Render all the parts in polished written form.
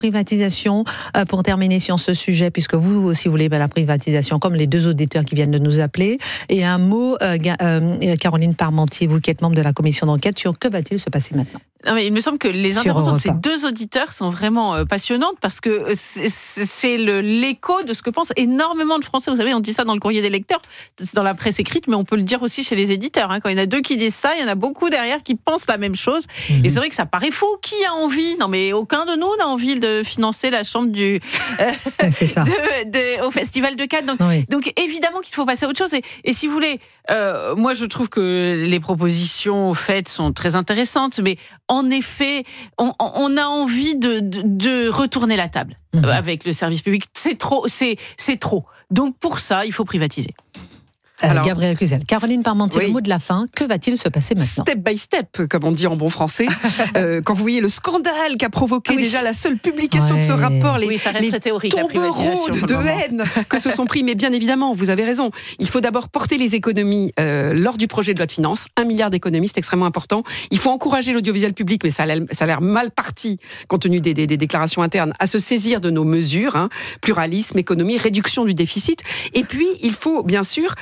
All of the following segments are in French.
privatisation, pour terminer sur ce sujet, puisque vous aussi voulez la privatisation, comme les deux auditeurs qui viennent de nous appeler. Et un mot, Caroline Parmentier, vous qui êtes membre de la commission d'enquête, sur que va-t-il se passer maintenant ? Non, mais il me semble que les interventions de ces deux auditeurs sont vraiment passionnantes parce que c'est l'écho de ce que pensent énormément de Français. Vous savez, on dit ça dans le courrier des lecteurs, dans la presse écrite, mais on peut le dire aussi chez les éditeurs. Quand il y en a deux qui disent ça, il y en a beaucoup derrière qui pensent la même chose. Et c'est vrai que ça paraît fou. Qui a envie ? Non, mais aucun de nous n'a envie de financer la chambre c'est ça. au Festival de Cannes. Donc évidemment qu'il faut passer à autre chose. Et si vous voulez, moi je trouve que les propositions faites sont très intéressantes, mais en effet, on a envie de retourner la table avec le service public. C'est trop. Donc pour ça, il faut privatiser. Gabriel Cluzel. Caroline Parmentier, le mot de la fin, que va-t-il se passer maintenant ? Step by step, comme on dit en bon français. Quand vous voyez le scandale qu'a provoqué déjà la seule publication de ce rapport, les tombereaux de haine que se sont pris, mais bien évidemment, vous avez raison, il faut d'abord porter les économies lors du projet de loi de finances, 1 milliard d'économies, c'est extrêmement important. Il faut encourager l'audiovisuel public, mais ça a l'air mal parti, compte tenu des déclarations internes, à se saisir de nos mesures, pluralisme, économie, réduction du déficit. Et puis, il faut bien sûr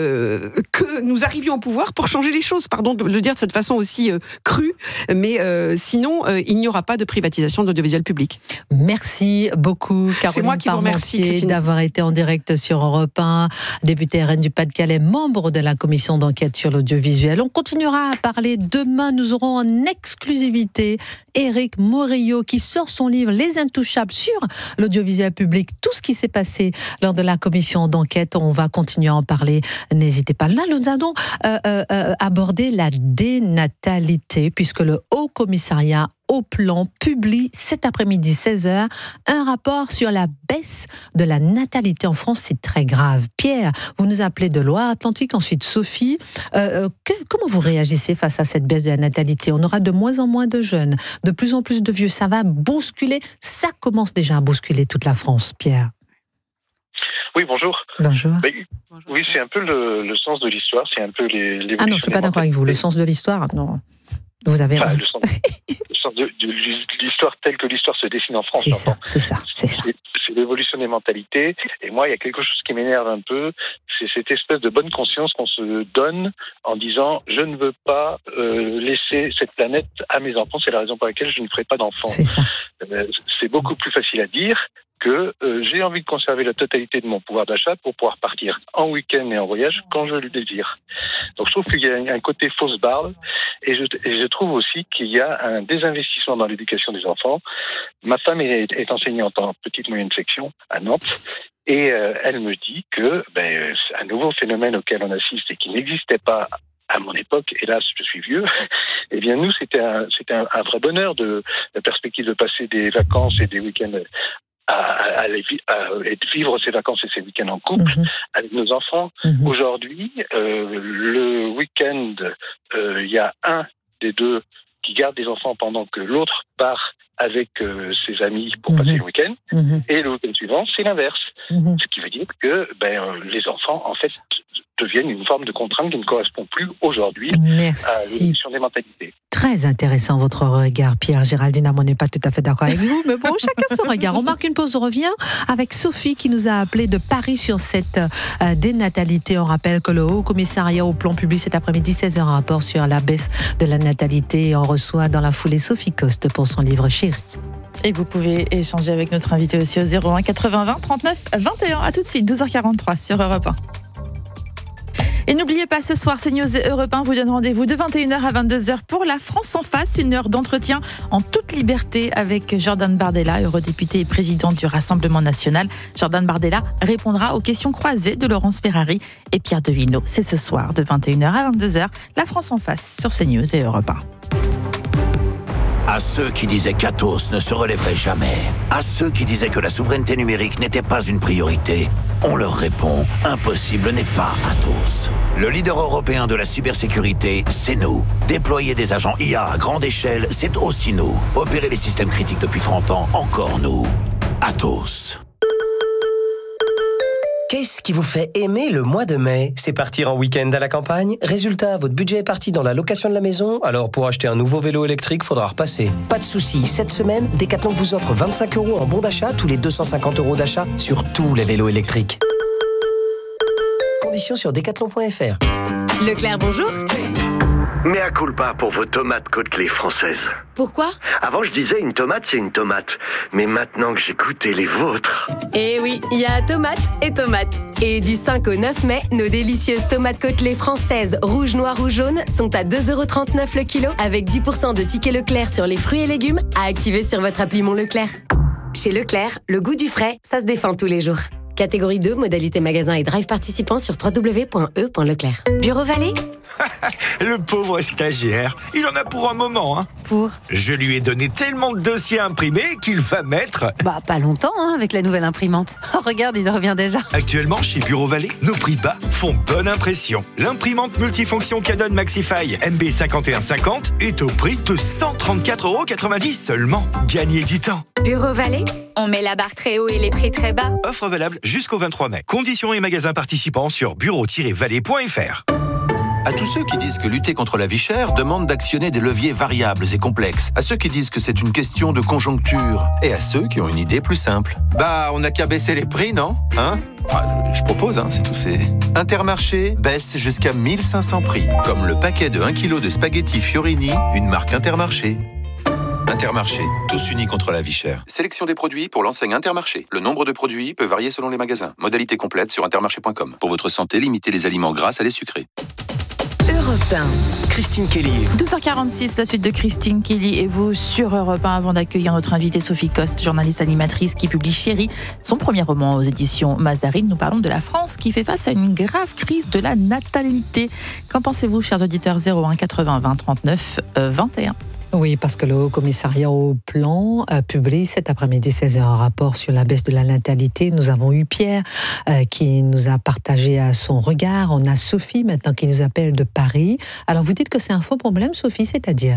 que nous arrivions au pouvoir pour changer les choses. Pardon de le dire de cette façon aussi crue, mais sinon, il n'y aura pas de privatisation de l'audiovisuel public. Merci beaucoup, Caroline Parmentier, d'avoir été en direct sur Europe 1, députée RN du Pas-de-Calais, membre de la commission d'enquête sur l'audiovisuel. On continuera à parler demain. Nous aurons en exclusivité Éric Morillo qui sort son livre Les Intouchables sur l'audiovisuel public. Tout ce qui s'est passé lors de la commission d'enquête, on va continuer à en parler. N'hésitez pas. Là, nous allons aborder la dénatalité, puisque le Haut Commissariat au Plan publie cet après-midi 16h un rapport sur la baisse de la natalité en France. C'est très grave. Pierre, vous nous appelez de Loire-Atlantique, ensuite Sophie. Comment vous réagissez face à cette baisse de la natalité ? On aura de moins en moins de jeunes, de plus en plus de vieux. Ça va bousculer, ça commence déjà à bousculer toute la France, Pierre. Oui, bonjour. Bonjour. Oui, c'est un peu le sens de l'histoire, c'est un peu l'évolution. Ah non, je ne suis pas d'accord avec vous. Le sens de l'histoire, non. Vous avez le sens de l'histoire telle que l'histoire se dessine en France. C'est ça. C'est l'évolution des mentalités. Et moi, il y a quelque chose qui m'énerve un peu, c'est cette espèce de bonne conscience qu'on se donne en disant « je ne veux pas laisser cette planète à mes enfants, c'est la raison pour laquelle je ne ferai pas d'enfants ». C'est ça. C'est beaucoup plus facile à dire que j'ai envie de conserver la totalité de mon pouvoir d'achat pour pouvoir partir en week-end et en voyage quand je le désire. Donc je trouve qu'il y a un côté fausse barbe et je trouve aussi qu'il y a un désinvestissement dans l'éducation des enfants. Ma femme est enseignante en petite moyenne section à Nantes et elle me dit que c'est un nouveau phénomène auquel on assiste et qui n'existait pas à mon époque, hélas, je suis vieux, eh bien nous, c'était un vrai bonheur de la perspective de passer des vacances et des week-ends à vivre ses vacances et ses week-ends en couple avec nos enfants. Aujourd'hui, le week-end, il y a un des deux qui garde les enfants pendant que l'autre part avec ses amis pour passer le week-end. Et le week-end suivant, c'est l'inverse. Ce qui veut dire que les enfants, en fait, deviennent une forme de contrainte qui ne correspond plus aujourd'hui à l'évolution des mentalités. Très intéressant votre regard, Pierre. Géraldine, on n'est pas tout à fait d'accord avec vous, mais bon, chacun son regard. On marque une pause, on revient avec Sophie qui nous a appelé de Paris sur cette dénatalité. On rappelle que le Haut Commissariat au Plan publie cet après-midi 16h un rapport sur la baisse de la natalité. Et on reçoit dans la foulée Sophie Coste pour son livre Chérie. Et vous pouvez échanger avec notre invité aussi au 01 80 20 39 21. À tout de suite, 12h43 sur Europe 1. Et n'oubliez pas, ce soir, CNews et Europe 1 vous donnent rendez-vous de 21h à 22h pour La France en face, une heure d'entretien en toute liberté avec Jordan Bardella, eurodéputé et président du Rassemblement national. Jordan Bardella répondra aux questions croisées de Laurence Ferrari et Pierre de Villeneuve. C'est ce soir de 21h à 22h, La France en face sur CNews et Europe 1. À ceux qui disaient qu'Atos ne se relèverait jamais, à ceux qui disaient que la souveraineté numérique n'était pas une priorité, on leur répond, impossible n'est pas Atos. Le leader européen de la cybersécurité, c'est nous. Déployer des agents IA à grande échelle, c'est aussi nous. Opérer les systèmes critiques depuis 30 ans, encore nous. Atos. Qu'est-ce qui vous fait aimer le mois de mai? C'est partir en week-end à la campagne? Résultat, votre budget est parti dans la location de la maison? Alors pour acheter un nouveau vélo électrique, faudra repasser. Pas de soucis, cette semaine, Decathlon vous offre 25 € en bon d'achat tous les 250 € d'achat sur tous les vélos électriques. Conditions sur decathlon.fr. Leclerc, bonjour. Mea culpa pour vos tomates Côtelets françaises. Pourquoi? Avant, je disais une tomate, c'est une tomate. Mais maintenant que j'ai goûté les vôtres... Eh oui, il y a tomates et tomates. Et du 5 au 9 mai, nos délicieuses tomates Côtelets françaises, rouge, noir ou jaune, sont à 2,39 € le kilo, avec 10% de tickets Leclerc sur les fruits et légumes, à activer sur votre appli Mon Leclerc. Chez Leclerc, le goût du frais, ça se défend tous les jours. Catégorie 2, modalité magasin et drive participant sur www.e.leclerc. Bureau Vallée? Le pauvre stagiaire, il en a pour un moment, hein. Pour? Je lui ai donné tellement de dossiers à imprimer qu'il va mettre... Pas longtemps, hein, avec la nouvelle imprimante. Oh, regarde, il revient déjà. Actuellement, chez Bureau Vallée, nos prix bas font bonne impression. L'imprimante multifonction Canon Maxify MB5150 est au prix de 134,90 € seulement. Gagnez du temps. Bureau Vallée, on met la barre très haut et les prix très bas. Offre valable jusqu'au 23 mai. Conditions et magasins participants sur bureau-vallée.fr. À tous ceux qui disent que lutter contre la vie chère demande d'actionner des leviers variables et complexes. À ceux qui disent que c'est une question de conjoncture. Et à ceux qui ont une idée plus simple. On n'a qu'à baisser les prix, non? Enfin, je propose, c'est tout. Intermarché baisse jusqu'à 1500 prix. Comme le paquet de 1 kg de spaghettis Fiorini, une marque Intermarché. Intermarché, tous unis contre la vie chère. Sélection des produits pour l'enseigne Intermarché. Le nombre de produits peut varier selon les magasins. Modalité complète sur intermarché.com. Pour votre santé, limitez les aliments gras à les sucrés. Europe 1. Christine Kelly. 12h46, la suite de Christine Kelly et vous sur Europe 1 avant d'accueillir notre invitée Sophie Coste, journaliste animatrice qui publie Chérie, son premier roman aux éditions Mazarine. Nous parlons de la France qui fait face à une grave crise de la natalité. Qu'en pensez-vous, chers auditeurs? 01 80 20 39 21. Oui, parce que le Haut Commissariat au Plan publie cet après-midi 16h un rapport sur la baisse de la natalité. Nous avons eu Pierre qui nous a partagé son regard. On a Sophie maintenant qui nous appelle de Paris. Alors vous dites que c'est un faux problème, Sophie, c'est-à-dire?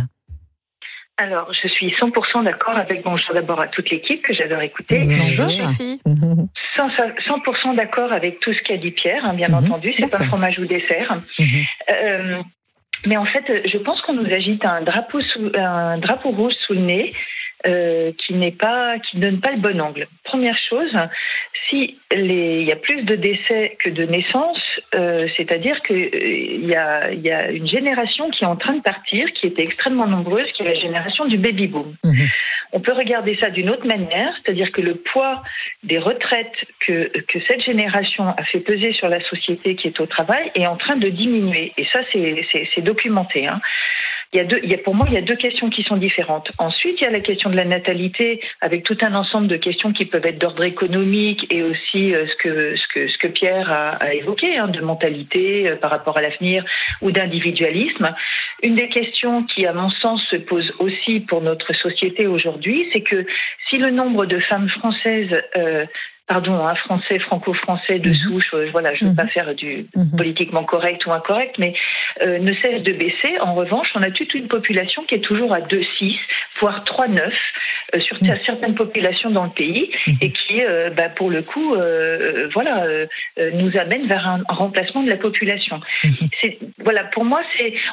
Alors, je suis 100% d'accord avec, bonjour d'abord à toute l'équipe que j'adore écouter. Bonjour Sophie. 100% d'accord avec tout ce qu'a dit Pierre, bien entendu. C'est pas fromage ou dessert. Mais en fait, je pense qu'on nous agite un drapeau rouge sous le nez qui ne donne pas le bon angle. Première chose, il y a plus de décès que de naissances, c'est-à-dire qu'il y a une génération qui est en train de partir, qui était extrêmement nombreuse, qui est la génération du baby-boom. On peut regarder ça d'une autre manière, c'est-à-dire que le poids des retraites que cette génération a fait peser sur la société qui est au travail est en train de diminuer. Et ça, c'est documenté. Pour moi, il y a deux questions qui sont différentes. Ensuite, il y a la question de la natalité, avec tout un ensemble de questions qui peuvent être d'ordre économique et aussi ce que Pierre a évoqué, de mentalité par rapport à l'avenir ou d'individualisme. Une des questions qui, à mon sens, se pose aussi pour notre société aujourd'hui, c'est que si le nombre de femmes françaises français, franco-français de souche, je ne veux pas faire du politiquement correct ou incorrect, mais ne cesse de baisser. En revanche, on a toute une population qui est toujours à 2,6, voire 3,9 sur certaines populations dans le pays et qui, pour le coup, nous amène vers un remplacement de la population. Pour moi,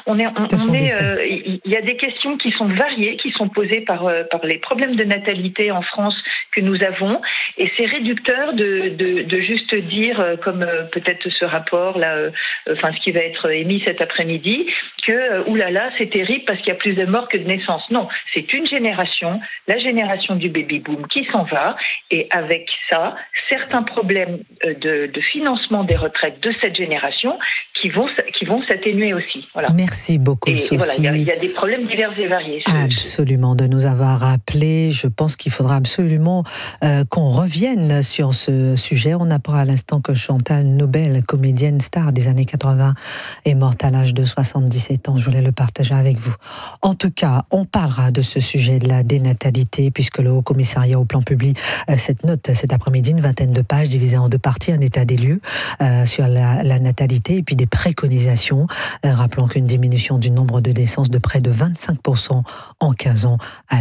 il y a des questions qui sont variées, qui sont posées par les problèmes de natalité en France que nous avons, et c'est réducteur de juste dire, comme peut-être ce rapport-là, ce qui va être émis cet après-midi, que oulala, c'est terrible parce qu'il y a plus de morts que de naissances. Non, c'est une génération, la génération du baby-boom qui s'en va, et avec ça, certains problèmes de financement des retraites de cette génération qui vont s'atténuer aussi. Voilà. Merci beaucoup, Sophie. Et voilà, il y a des problèmes divers et variés. Absolument, de nous avoir rappelé. Je pense qu'il faudra absolument qu'on revienne sur ce sujet. On apprend à l'instant que Chantal Nobel, comédienne star des années 80, est morte à l'âge de 77 ans. Je voulais le partager avec vous. En tout cas, on parlera de ce sujet de la dénatalité, puisque le Haut Commissariat au Plan publie cette note cet après-midi, une vingtaine de pages divisée en deux parties, un état des lieux sur la natalité et puis des préconisations. Rappelons qu'une diminution du nombre de naissances de près de 25% en 15 ans a lieu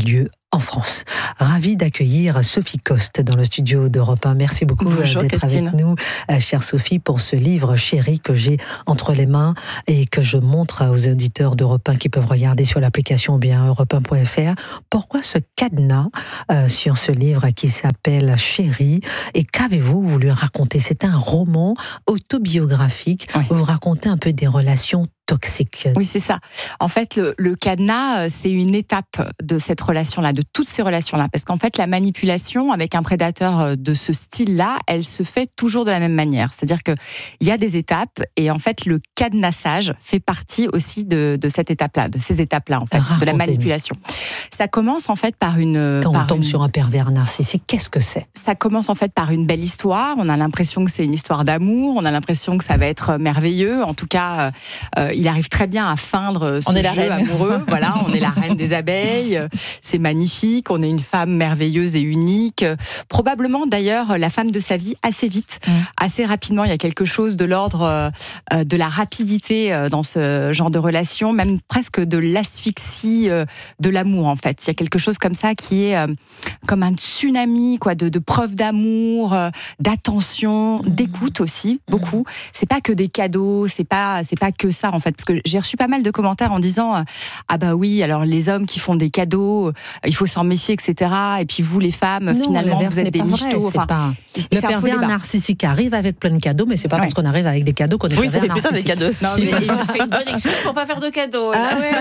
en France. Ravi d'accueillir Sophie Coste dans le studio d'Europe 1. Merci beaucoup d'être Christine. avec nous, chère Sophie, pour ce livre Chérie que j'ai entre les mains et que je montre aux auditeurs d'Europe 1 qui peuvent regarder sur l'application ou bien europe1.fr. Pourquoi ce cadenas sur ce livre qui s'appelle Chérie, et qu'avez-vous voulu raconter? C'est un roman autobiographique où vous racontez un peu des relations toxique. Oui, c'est ça. En fait, le cadenas, c'est une étape de cette relation-là, de toutes ces relations-là. Parce qu'en fait, la manipulation avec un prédateur de ce style-là, elle se fait toujours de la même manière. C'est-à-dire qu'il y a des étapes, et en fait, le cadenassage fait partie aussi de cette étape-là, de ces étapes-là, en fait, de la manipulation. Ça commence en fait par une... Quand on tombe sur un pervers narcissique, qu'est-ce que c'est? Ça commence en fait par une belle histoire. On a l'impression que c'est une histoire d'amour. On a l'impression que ça va être merveilleux. En tout cas, il arrive très bien à feindre ce jeu amoureux. Voilà, on est la reine des abeilles. C'est magnifique. On est une femme merveilleuse et unique. Probablement, d'ailleurs, la femme de sa vie assez vite, assez rapidement. Il y a quelque chose de l'ordre de la rapidité dans ce genre de relation, même presque de l'asphyxie de l'amour, en fait. Il y a quelque chose comme ça qui est comme un tsunami, quoi, de preuves d'amour, d'attention, d'écoute aussi, beaucoup. C'est pas que des cadeaux, c'est pas que ça, en fait. Parce que j'ai reçu pas mal de commentaires en disant ah bah oui, alors les hommes qui font des cadeaux, il faut s'en méfier, etc. Et puis vous, les femmes, non, finalement, vous êtes des michetots. Enfin, le pervers narcissique arrive avec plein de cadeaux, mais c'est pas parce qu'on arrive avec des cadeaux qu'on est pervers narcissique. Oui, des cadeaux. Non, mais c'est une bonne excuse pour pas faire de cadeaux. Ah ouais,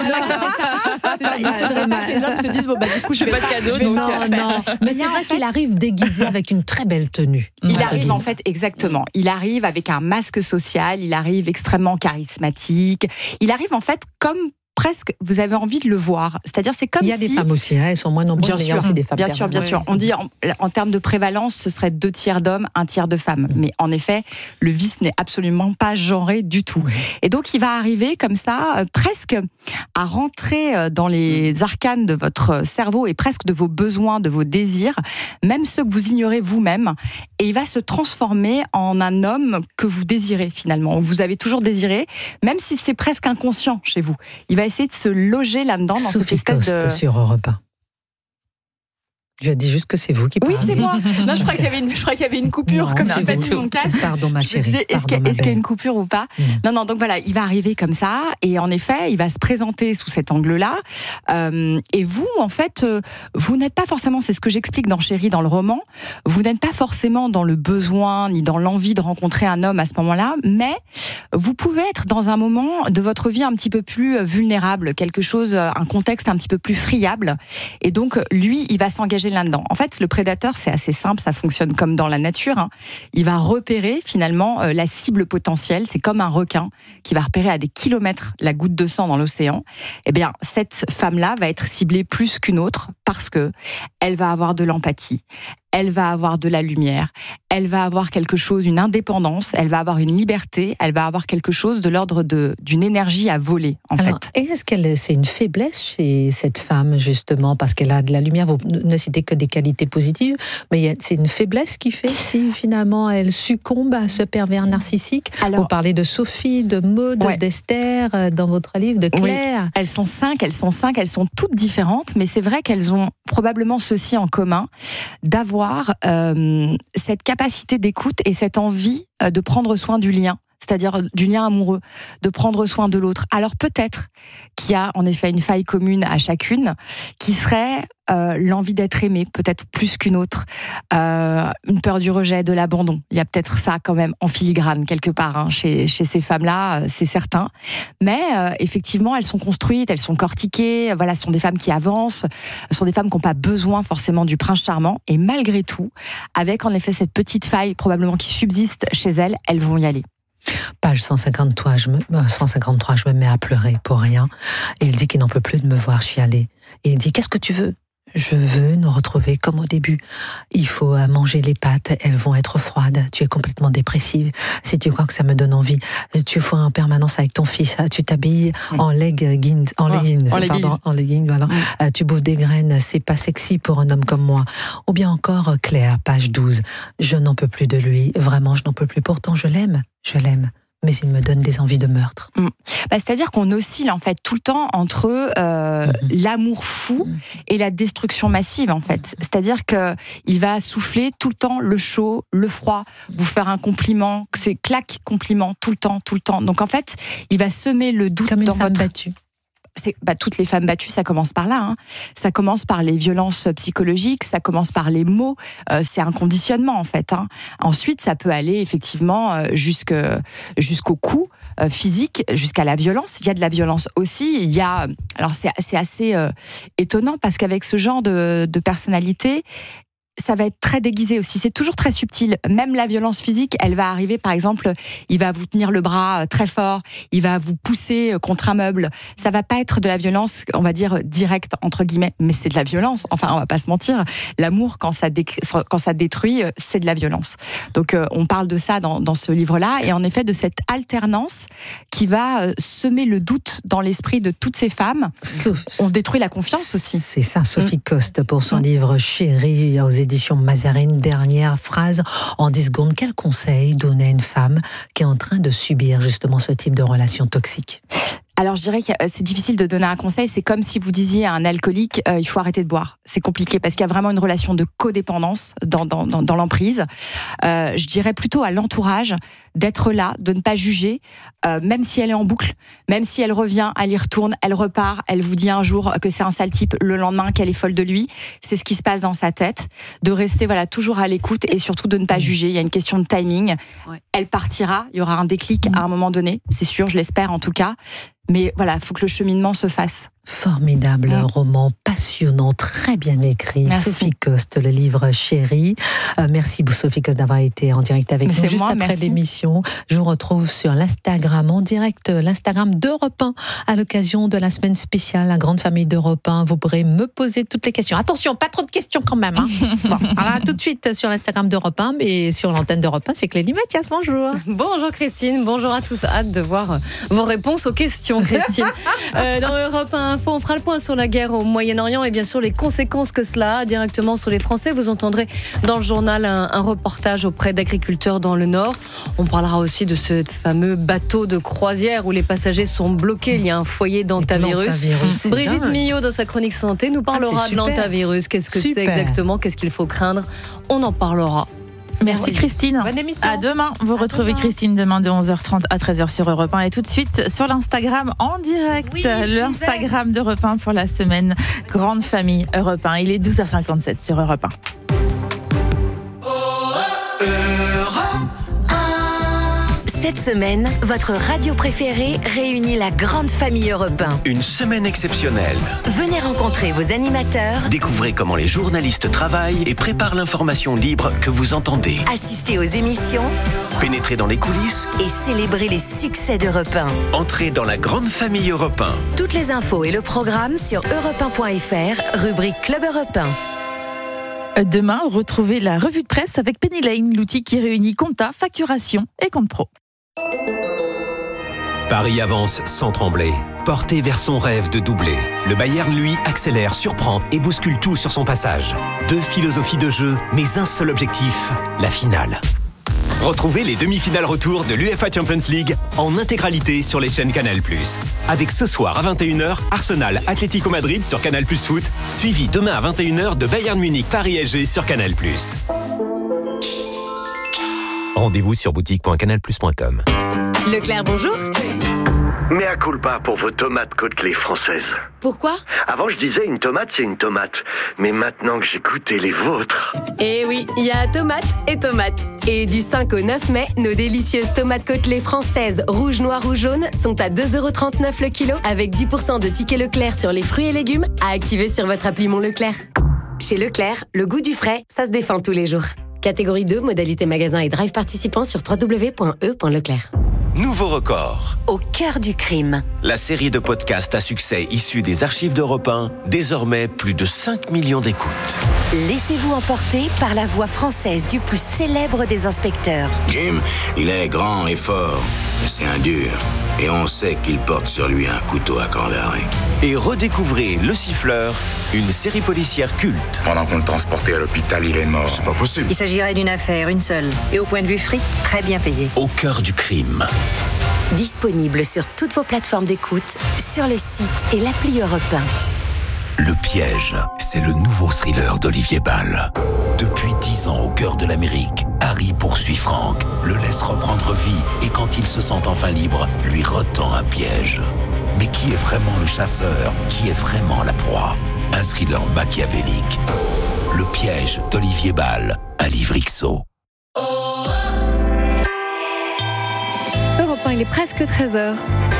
c'est ça. Il faudrait pas que les hommes se disent bon bah du coup je fais pas de cadeaux. Non. Mais c'est vrai qu'il arrive déguisé avec une très belle tenue. Il arrive en fait exactement. Il arrive avec un masque social. Il arrive extrêmement charismatique. Il arrive en fait comme presque, vous avez envie de le voir. C'est-à-dire, c'est comme si... Il y a des femmes aussi, elles sont moins nombreuses, mais il y a aussi des femmes. Bien sûr. On dit, en termes de prévalence, ce serait 2 tiers d'hommes, 1 tiers de femmes. Mais en effet, le vice n'est absolument pas genré du tout. Et donc, il va arriver comme ça, presque à rentrer dans les arcanes de votre cerveau et presque de vos besoins, de vos désirs, même ceux que vous ignorez vous-même. Et il va se transformer en un homme que vous désirez, finalement. Vous avez toujours désiré, même si c'est presque inconscient chez vous. Il va essayer de se loger là-dedans, dans cette espèce de... sur Europe 1. Je dis juste que c'est vous qui parlez. Oui, c'est moi. Non, je crois qu'il y avait une coupure, non, comme ça, fait tout mon casque. Pardon, ma chérie. Est-ce qu'il y a une coupure ou pas? Non, donc voilà, il va arriver comme ça, et en effet, il va se présenter sous cet angle-là. Et vous, en fait, vous n'êtes pas forcément, c'est ce que j'explique dans Chérie, dans le roman, vous n'êtes pas forcément dans le besoin, ni dans l'envie de rencontrer un homme à ce moment-là, mais vous pouvez être dans un moment de votre vie un petit peu plus vulnérable, quelque chose, un contexte un petit peu plus friable. Et donc, lui, il va s'engager là-dedans. En fait, le prédateur, c'est assez simple, ça fonctionne comme dans la nature. Hein. Il va repérer finalement la cible potentielle. C'est comme un requin qui va repérer à des kilomètres la goutte de sang dans l'océan. Eh bien, cette femme-là va être ciblée plus qu'une autre parce que elle va avoir de l'empathie. Elle va avoir de la lumière, elle va avoir quelque chose, une indépendance, elle va avoir une liberté, elle va avoir quelque chose de l'ordre d'une énergie à voler, en fait. Et est-ce que c'est une faiblesse chez cette femme, justement, parce qu'elle a de la lumière? Vous ne citez que des qualités positives, mais c'est une faiblesse qui fait si, finalement, elle succombe à ce pervers narcissique? Vous parlez de Sophie, de Maud, d'Esther, dans votre livre, de Claire. Oui. Elles sont cinq, elles sont toutes différentes, mais c'est vrai qu'elles ont probablement ceci en commun, d'avoir cette capacité d'écoute et cette envie de prendre soin du lien, c'est-à-dire du lien amoureux, de prendre soin de l'autre. Alors peut-être qu'il y a en effet une faille commune à chacune, qui serait l'envie d'être aimée, peut-être plus qu'une autre, une peur du rejet, de l'abandon. Il y a peut-être ça quand même en filigrane quelque part hein, chez ces femmes-là, c'est certain. Mais effectivement, elles sont construites, elles sont cortiquées. Voilà, ce sont des femmes qui avancent, ce sont des femmes qui n'ont pas besoin forcément du prince charmant. Et malgré tout, avec en effet cette petite faille probablement qui subsiste chez elles, elles vont y aller. Page 153, je me mets à pleurer pour rien. Et il dit qu'il n'en peut plus de me voir chialer. Et il dit, qu'est-ce que tu veux? Je veux nous retrouver comme au début. Il faut manger les pâtes, elles vont être froides. Tu es complètement dépressive. Si tu crois que ça me donne envie, tu fous en permanence avec ton fils. Tu t'habilles en leggings, voilà. Tu bouffes des graines, c'est pas sexy pour un homme comme moi. Ou bien encore Claire, page 12. Je n'en peux plus de lui. Vraiment, je n'en peux plus. Pourtant, je l'aime. mais il me donne des envies de meurtre. C'est-à-dire qu'on oscille en fait tout le temps entre l'amour fou et la destruction massive en fait. C'est-à-dire qu'il va souffler tout le temps le chaud, le froid, vous faire un compliment, c'est claque compliment tout le temps. Donc en fait, il va semer le doute comme une dans femme battue. Toutes les femmes battues, ça commence par là. Ça commence par les violences psychologiques, ça commence par les mots. C'est un conditionnement en fait. Ensuite, ça peut aller effectivement jusqu'au coup physique, jusqu'à la violence. Il y a de la violence aussi. Alors c'est assez étonnant parce qu'avec ce genre de personnalité, ça va être très déguisé aussi. C'est toujours très subtil. Même la violence physique, elle va arriver, par exemple, il va vous tenir le bras très fort, il va vous pousser contre un meuble. Ça va pas être de la violence, on va dire, directe, entre guillemets, mais c'est de la violence. Enfin, on va pas se mentir. L'amour, quand ça détruit, c'est de la violence. Donc, on parle de ça dans ce livre-là, et en effet, de cette alternance qui va semer le doute dans l'esprit de toutes ces femmes. On détruit la confiance aussi. C'est ça, Sophie Coste, pour son livre Chérie, aux éditions Mazarine. Dernière phrase, en 10 secondes, quel conseil donner à une femme qui est en train de subir justement ce type de relation toxique ? Alors je dirais que c'est difficile de donner un conseil, c'est comme si vous disiez à un alcoolique il faut arrêter de boire. C'est compliqué parce qu'il y a vraiment une relation de codépendance dans l'emprise. Je dirais plutôt à l'entourage d'être là, de ne pas juger, même si elle est en boucle, même si elle revient, elle y retourne, elle repart, elle vous dit un jour que c'est un sale type, le lendemain qu'elle est folle de lui. C'est ce qui se passe dans sa tête, de rester toujours à l'écoute et surtout de ne pas juger. Il y a une question de timing. Ouais. Elle partira, il y aura un déclic à un moment donné, c'est sûr, je l'espère en tout cas. Mais voilà, il faut que le cheminement se fasse. Formidable roman, passionnant, très bien écrit. Merci. Sophie Coste, le livre Chérie. Merci Sophie Coste d'avoir été en direct avec nous juste après l'émission. Je vous retrouve sur l'Instagram en direct, l'Instagram d'Europe 1 à l'occasion de la semaine spéciale La Grande Famille d'Europe 1. Vous pourrez me poser toutes les questions. Attention, pas trop de questions quand même. Bon, alors tout de suite sur l'Instagram d'Europe 1, mais sur l'antenne d'Europe 1, c'est Clélie Mathias. Bonjour. Bonjour Christine, bonjour à tous. Hâte de voir vos réponses aux questions, Christine. Dans Europe 1 Info, on fera le point sur la guerre au Moyen-Orient et bien sûr les conséquences que cela a directement sur les Français. Vous entendrez dans le journal un reportage auprès d'agriculteurs dans le Nord. On parlera aussi de ce fameux bateau de croisière où les passagers sont bloqués. Il y a un foyer d'hantavirus. Brigitte Millot, dans sa chronique santé, nous parlera de l'hantavirus. Qu'est-ce que c'est exactement ? Qu'est-ce qu'il faut craindre ? On en parlera. Merci Christine. Bonne émission. À demain. Vous retrouvez Christine demain de 11h30 à 13h sur Europe 1 et tout de suite sur l'Instagram en direct. Oui, l'Instagram d'Europe 1 pour la semaine Grande Famille Europe 1. Il est 12h57 sur Europe 1. Cette semaine, votre radio préférée réunit la Grande Famille Europe 1. Une semaine exceptionnelle. Venez rencontrer vos animateurs. Découvrez comment les journalistes travaillent et préparent l'information libre que vous entendez. Assistez aux émissions. Pénétrez dans les coulisses. Et célébrez les succès d'Europe 1. Entrez dans la Grande Famille Europe 1. Toutes les infos et le programme sur europe1.fr, rubrique Club Europe 1. Demain, retrouvez la revue de presse avec Penny Lane, l'outil qui réunit compta, facturation et compte pro. Paris avance sans trembler, porté vers son rêve de doubler. Le Bayern, lui, accélère, surprend et bouscule tout sur son passage. 2 philosophies de jeu, mais un seul objectif, la finale. Retrouvez les demi-finales retour de l'UEFA Champions League en intégralité sur les chaînes Canal+. Avec ce soir à 21h, Arsenal Atlético Madrid sur Canal+ Foot, suivi demain à 21h de Bayern Munich Paris SG sur Canal+. Rendez-vous sur boutique.canalplus.com. Leclerc, bonjour. Mea culpa pour vos tomates côtelées françaises. Pourquoi ? Avant, je disais une tomate, c'est une tomate. Mais maintenant que j'ai goûté les vôtres... Eh oui, il y a tomates et tomates. Et du 5 au 9 mai, nos délicieuses tomates côtelées françaises rouge, noir ou jaune sont à 2,39€ le kilo avec 10% de tickets Leclerc sur les fruits et légumes à activer sur votre appli Mon Leclerc. Chez Leclerc, le goût du frais, ça se défend tous les jours. Catégorie 2, modalité magasin et drive participant sur www.e.leclerc. Nouveau record. Au cœur du crime. La série de podcasts à succès issue des archives d'Europe 1, désormais plus de 5 millions d'écoutes. Laissez-vous emporter par la voix française du plus célèbre des inspecteurs. Jim, il est grand et fort, mais c'est un dur. Et on sait qu'il porte sur lui un couteau à camp d'arrêt. Et redécouvrez Le Siffleur, une série policière culte. Pendant qu'on le transportait à l'hôpital, il est mort. C'est pas possible. Il s'agirait d'une affaire, une seule. Et au point de vue fric, très bien payée. Au cœur du crime. Disponible sur toutes vos plateformes d'écoute, sur le site et l'appli Europe 1. Le piège, c'est le nouveau thriller d'Olivier Ball. Depuis 10 ans au cœur de l'Amérique, Harry poursuit Frank, le laisse reprendre vie et quand il se sent enfin libre, lui retend un piège. Mais qui est vraiment le chasseur? Qui est vraiment la proie? Un thriller machiavélique. Le piège d'Olivier Ball, un livre XO. Europe 1, il est presque 13h.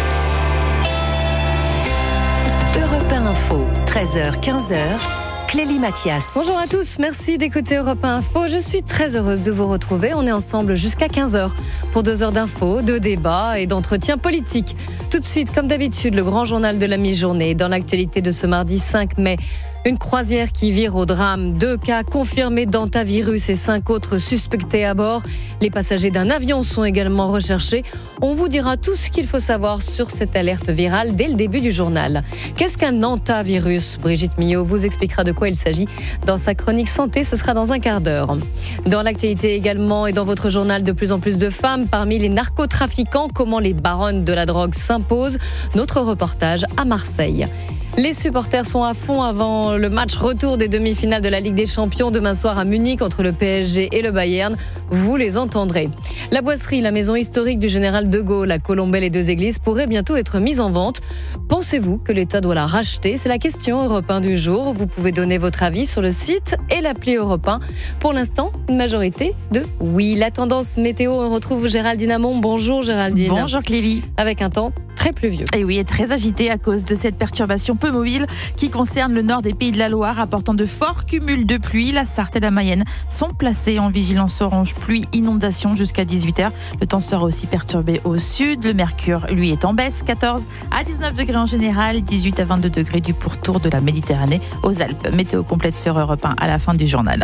Europe 1 Info, 13h, 15h. Clélie Mathias. Bonjour à tous, merci d'écouter Europe 1 Info. Je suis très heureuse de vous retrouver. On est ensemble jusqu'à 15h pour 2 heures d'infos, de débats et d'entretiens politiques. Tout de suite, comme d'habitude, le grand journal de la mi-journée. Dans l'actualité de ce mardi 5 mai, une croisière qui vire au drame. 2 cas confirmés d'hantavirus et 5 autres suspectés à bord. Les passagers d'un avion sont également recherchés. On vous dira tout ce qu'il faut savoir sur cette alerte virale dès le début du journal. Qu'est-ce qu'un hantavirus? Brigitte Millot vous expliquera de quoi il s'agit dans sa chronique santé. Ce sera dans un quart d'heure. Dans l'actualité également et dans votre journal, de plus en plus de femmes parmi les narcotrafiquants. Comment les baronnes de la drogue s'imposent? Notre reportage à Marseille. Les supporters sont à fond avant le match retour des demi-finales de la Ligue des Champions demain soir à Munich entre le PSG et le Bayern. Vous les entendrez. La Boisserie, la maison historique du général de Gaulle à Colombey, les 2 églises, pourrait bientôt être mise en vente. Pensez-vous que l'État doit la racheter? C'est la question Europe 1 du jour. Vous pouvez donner votre avis sur le site et l'appli Europe 1. Pour l'instant, une majorité de oui. La tendance météo, on retrouve Géraldine Amont. Bonjour Géraldine. Bonjour Clélie. Avec un temps très pluvieux. Et oui, et très agité à cause de cette perturbation peu mobile qui concerne le nord des Pays de la Loire, apportant de forts cumuls de pluie. La Sarthe et la Mayenne sont placés en vigilance orange pluie inondation jusqu'à 18h. Le temps sera aussi perturbé au sud. Le mercure, lui, est en baisse, 14 à 19 degrés en général, 18 à 22 degrés du pourtour de la Méditerranée aux Alpes. Météo complète sur Europe 1 à la fin du journal.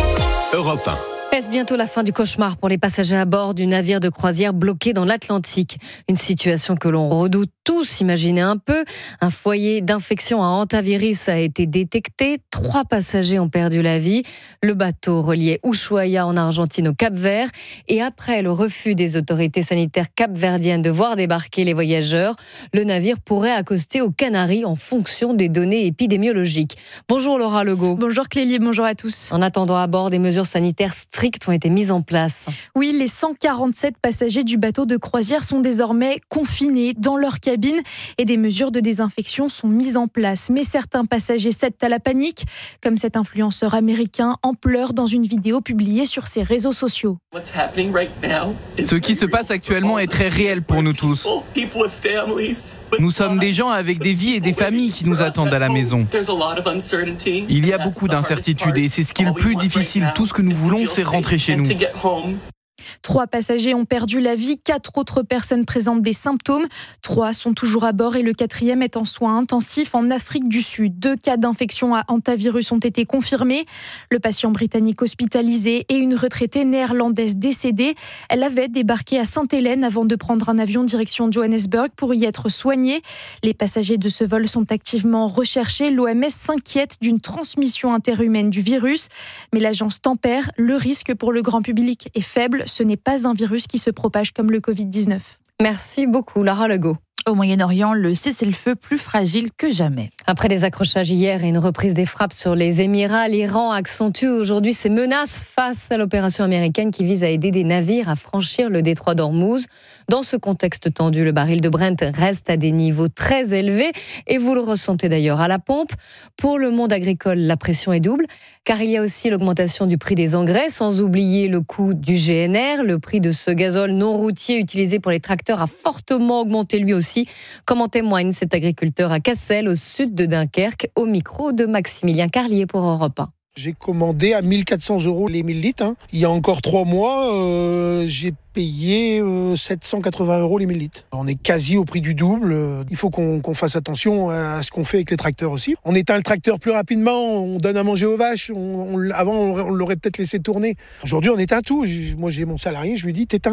Europe 1. Est-ce bientôt la fin du cauchemar pour les passagers à bord du navire de croisière bloqué dans l'Atlantique? Une situation que l'on redoute tous, imaginez un peu. Un foyer d'infection à hantavirus a été détecté. 3 passagers ont perdu la vie. Le bateau reliait Ushuaia en Argentine au Cap-Vert. Et après le refus des autorités sanitaires capverdiennes de voir débarquer les voyageurs, le navire pourrait accoster aux Canaries en fonction des données épidémiologiques. Bonjour Laura Legault. Bonjour Clélie, bonjour à tous. En attendant à bord, des mesures sanitaires strictes ont été mises en place. Oui, les 147 passagers du bateau de croisière sont désormais confinés dans leur cabine et des mesures de désinfection sont mises en place. Mais certains passagers cèdent à la panique, comme cet influenceur américain en pleurs dans une vidéo publiée sur ses réseaux sociaux. Ce qui se passe actuellement est très réel pour nous tous. Nous sommes des gens avec des vies et des familles qui nous attendent à la maison. Il y a beaucoup d'incertitudes et c'est ce qui est le plus difficile. Tout ce que nous voulons, c'est rentrer chez nous. 3 passagers ont perdu la vie, 4 autres personnes présentent des symptômes. 3 sont toujours à bord et le 4e est en soins intensifs en Afrique du Sud. 2 cas d'infection à hantavirus ont été confirmés. Le patient britannique hospitalisé et une retraitée néerlandaise décédée. Elle avait débarqué à Sainte-Hélène avant de prendre un avion direction Johannesburg pour y être soignée. Les passagers de ce vol sont activement recherchés. L'OMS s'inquiète d'une transmission interhumaine du virus. Mais l'agence tempère. Le risque pour le grand public est faible. Ce n'est pas un virus qui se propage comme le Covid-19. Merci beaucoup, Laura Legault. Au Moyen-Orient, le cessez-le-feu plus fragile que jamais. Après des accrochages hier et une reprise des frappes sur les Émirats, l'Iran accentue aujourd'hui ses menaces face à l'opération américaine qui vise à aider des navires à franchir le détroit d'Ormuz. Dans ce contexte tendu, le baril de Brent reste à des niveaux très élevés et vous le ressentez d'ailleurs à la pompe. Pour le monde agricole, la pression est double car il y a aussi l'augmentation du prix des engrais, sans oublier le coût du GNR. Le prix de ce gazole non routier utilisé pour les tracteurs a fortement augmenté lui aussi, comme en témoigne cet agriculteur à Cassel, au sud de Dunkerque, au micro de Maximilien Carlier pour Europe 1. J'ai commandé à 1 400 € les 1000 litres. Il y a encore 3 mois, j'ai payé 780 € les 1000 litres. On est quasi au prix du double. Il faut qu'on fasse attention à ce qu'on fait avec les tracteurs aussi. On éteint le tracteur plus rapidement, on donne à manger aux vaches. Avant, on l'aurait peut-être laissé tourner. Aujourd'hui, on éteint tout. Moi, j'ai mon salarié, je lui dis, t'éteins tout.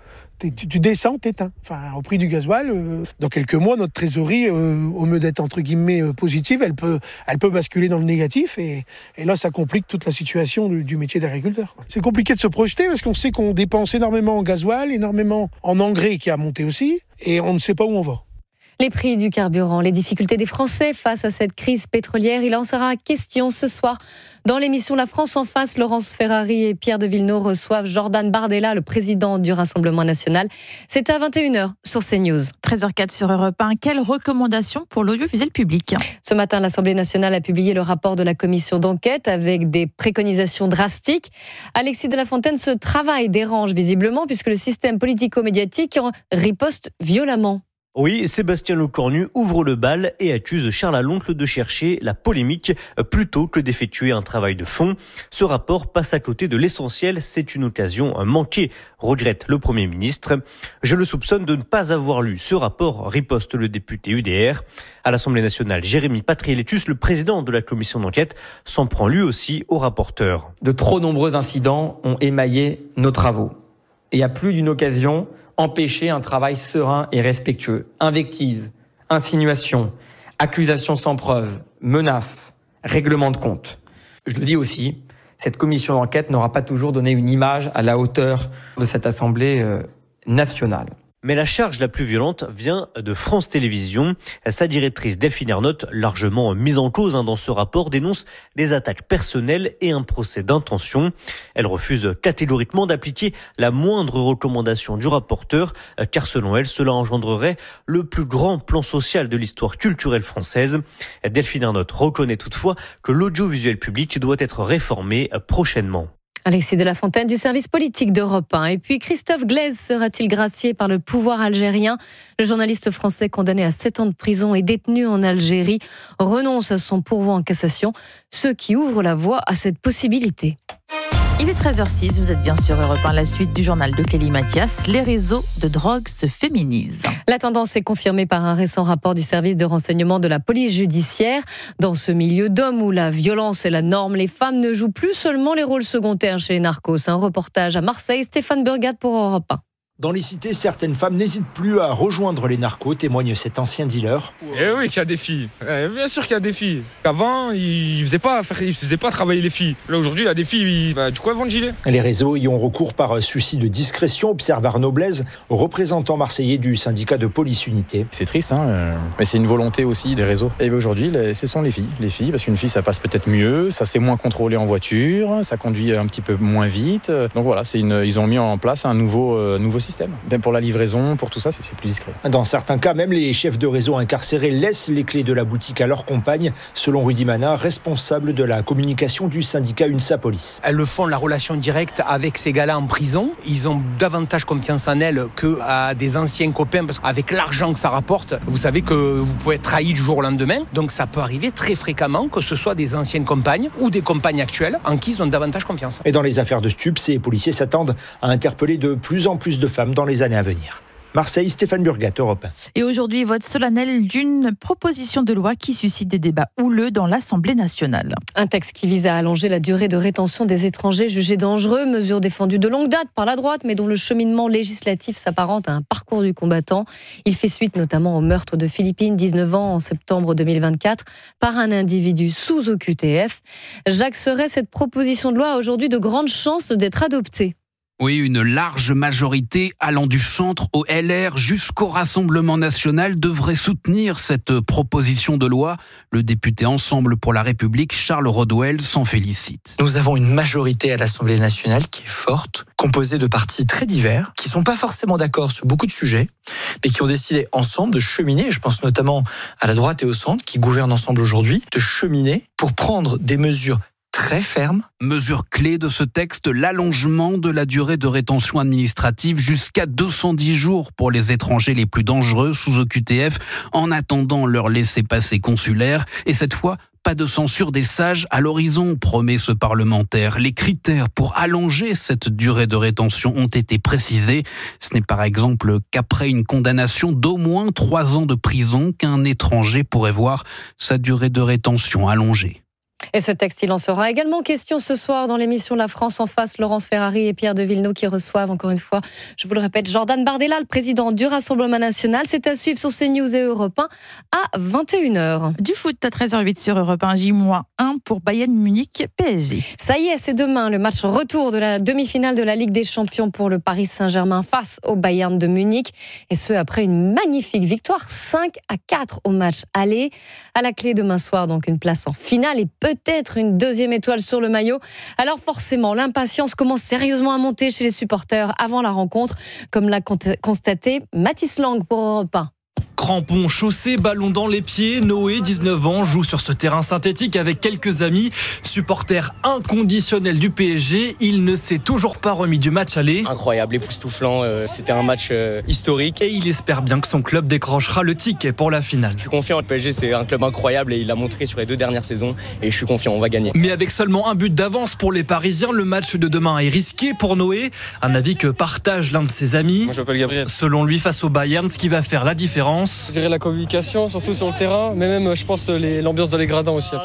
tu descends, t'éteins. Enfin, au prix du gasoil, dans quelques mois, notre trésorerie, au lieu d'être entre guillemets positive, elle peut basculer dans le négatif et là, ça complique toute la situation du métier d'agriculteur. C'est compliqué de se projeter parce qu'on sait qu'on dépense énormément en gasoil, énormément en engrais qui a monté aussi, et on ne sait pas où on va. Les prix du carburant, les difficultés des Français face à cette crise pétrolière, il en sera question ce soir. Dans l'émission La France en face, Laurence Ferrari et Pierre de Villeneuve reçoivent Jordan Bardella, le président du Rassemblement national. C'est à 21h sur CNews. 13h04 sur Europe 1. Quelles recommandations pour l'audiovisuel public ? Ce matin, l'Assemblée nationale a publié le rapport de la commission d'enquête avec des préconisations drastiques. Alexis de la Fontaine, ce travail dérange visiblement puisque le système politico-médiatique riposte violemment. Oui, Sébastien Lecornu ouvre le bal et accuse Charles Aloncle de chercher la polémique plutôt que d'effectuer un travail de fond. Ce rapport passe à côté de l'essentiel, c'est une occasion manquée, regrette le Premier ministre. Je le soupçonne de ne pas avoir lu ce rapport, riposte le député UDR. À l'Assemblée nationale, Jérémy Patriélétus, le président de la commission d'enquête, s'en prend lui aussi au rapporteur. De trop nombreux incidents ont émaillé nos travaux. Et à plus d'une occasion, empêcher un travail serein et respectueux. Invectives, insinuations, accusations sans preuve, menaces, règlements de compte. Je le dis aussi, cette commission d'enquête n'aura pas toujours donné une image à la hauteur de cette Assemblée nationale. Mais la charge la plus violente vient de France Télévisions. Sa directrice Delphine Ernotte, largement mise en cause dans ce rapport, dénonce des attaques personnelles et un procès d'intention. Elle refuse catégoriquement d'appliquer la moindre recommandation du rapporteur, car selon elle, cela engendrerait le plus grand plan social de l'histoire culturelle française. Delphine Ernotte reconnaît toutefois que l'audiovisuel public doit être réformé prochainement. Alexis de la Fontaine du service politique d'Europe 1. Et puis Christophe Glaise sera-t-il gracié par le pouvoir algérien ? Le journaliste français condamné à 7 ans de prison et détenu en Algérie renonce à son pourvoi en cassation, ce qui ouvre la voie à cette possibilité. Il est 13h06, vous êtes bien sur Europe 1, la suite du journal de Clélie Mathias. Les réseaux de drogue se féminisent. La tendance est confirmée par un récent rapport du service de renseignement de la police judiciaire. Dans ce milieu d'hommes où la violence est la norme, les femmes ne jouent plus seulement les rôles secondaires chez les narcos. Un reportage à Marseille, Stéphane Burgat pour Europe 1. Dans les cités, certaines femmes n'hésitent plus à rejoindre les narcos, témoigne cet ancien dealer. Eh oui, qu'il y a des filles. Bien sûr qu'il y a des filles. Avant, ils ne faisaient pas travailler les filles. Là, aujourd'hui, il y a des filles, du coup, elles vendent gilet. Les réseaux y ont recours par souci de discrétion, observe Arnaud Blaise, représentant marseillais du syndicat de police unité. C'est triste, mais c'est une volonté aussi des réseaux. Et aujourd'hui, ce sont les filles, parce qu'une fille, ça passe peut-être mieux, ça se fait moins contrôler en voiture, ça conduit un petit peu moins vite. Donc voilà, ils ont mis en place un nouveau système. Même pour la livraison, pour tout ça, c'est plus discret. Dans certains cas, même les chefs de réseau incarcérés laissent les clés de la boutique à leurs compagnes, selon Rudy Mana, responsable de la communication du syndicat UNSA Police. Elles le font la relation directe avec ces gars-là en prison. Ils ont davantage confiance en elles qu'à des anciens copains, parce qu'avec l'argent que ça rapporte, vous savez que vous pouvez être trahi du jour au lendemain. Donc ça peut arriver très fréquemment que ce soit des anciennes compagnes ou des compagnes actuelles en qui ils ont davantage confiance. Et dans les affaires de stupes, ces policiers s'attendent à interpeller de plus en plus de femmes dans les années à venir. Marseille, Stéphane Burgat, Europe 1. Et aujourd'hui, vote solennel d'une proposition de loi qui suscite des débats houleux dans l'Assemblée nationale. Un texte qui vise à allonger la durée de rétention des étrangers jugés dangereux, mesure défendue de longue date par la droite, mais dont le cheminement législatif s'apparente à un parcours du combattant. Il fait suite notamment au meurtre de Philippine, 19 ans, en septembre 2024, par un individu sous OQTF. Jacques Serret, cette proposition de loi a aujourd'hui de grandes chances d'être adoptée. Oui, une large majorité allant du centre au LR jusqu'au Rassemblement national devrait soutenir cette proposition de loi. Le député Ensemble pour la République, Charles Rodwell, s'en félicite. Nous avons une majorité à l'Assemblée nationale qui est forte, composée de partis très divers, qui ne sont pas forcément d'accord sur beaucoup de sujets, mais qui ont décidé ensemble de cheminer, je pense notamment à la droite et au centre, qui gouvernent ensemble aujourd'hui, de cheminer pour prendre des mesures très ferme. Mesure clé de ce texte, l'allongement de la durée de rétention administrative jusqu'à 210 jours pour les étrangers les plus dangereux sous OQTF en attendant leur laissez-passer consulaire. Et cette fois, pas de censure des sages à l'horizon, promet ce parlementaire. Les critères pour allonger cette durée de rétention ont été précisés. Ce n'est par exemple qu'après une condamnation d'au moins 3 ans de prison qu'un étranger pourrait voir sa durée de rétention allongée. Et ce texte, il en sera également question ce soir dans l'émission La France en face. Laurence Ferrari et Pierre de Villeneuve qui reçoivent encore une fois, je vous le répète, Jordan Bardella, le président du Rassemblement National. C'est à suivre sur CNews et Europe 1 à 21h. Du foot à 13h08 sur Europe 1, J-1 pour Bayern Munich PSG. Ça y est, c'est demain le match retour de la demi-finale de la Ligue des Champions pour le Paris Saint-Germain face au Bayern de Munich. Et ce, après une magnifique victoire 5-4 au match aller. À la clé demain soir, donc une place en finale et peut-être une deuxième étoile sur le maillot. Alors forcément, l'impatience commence sérieusement à monter chez les supporters avant la rencontre, comme l'a constaté Mathis Lang pour Europe 1. Crampons, chaussés, ballon dans les pieds, Noé, 19 ans, joue sur ce terrain synthétique avec quelques amis. Supporter inconditionnel du PSG, il ne s'est toujours pas remis du match aller. Incroyable, époustouflant, c'était un match historique. Et il espère bien que son club décrochera le ticket pour la finale. Je suis confiant, le PSG c'est un club incroyable et il l'a montré sur les 2 dernières saisons et je suis confiant, on va gagner. Mais avec seulement un but d'avance pour les Parisiens, le match de demain est risqué pour Noé. Un avis que partage l'un de ses amis. Moi je m'appelle Gabriel. Selon lui, face au Bayern, ce qui va faire la différence, je dirais la communication, surtout sur le terrain, mais même, je pense, l'ambiance dans les gradins aussi.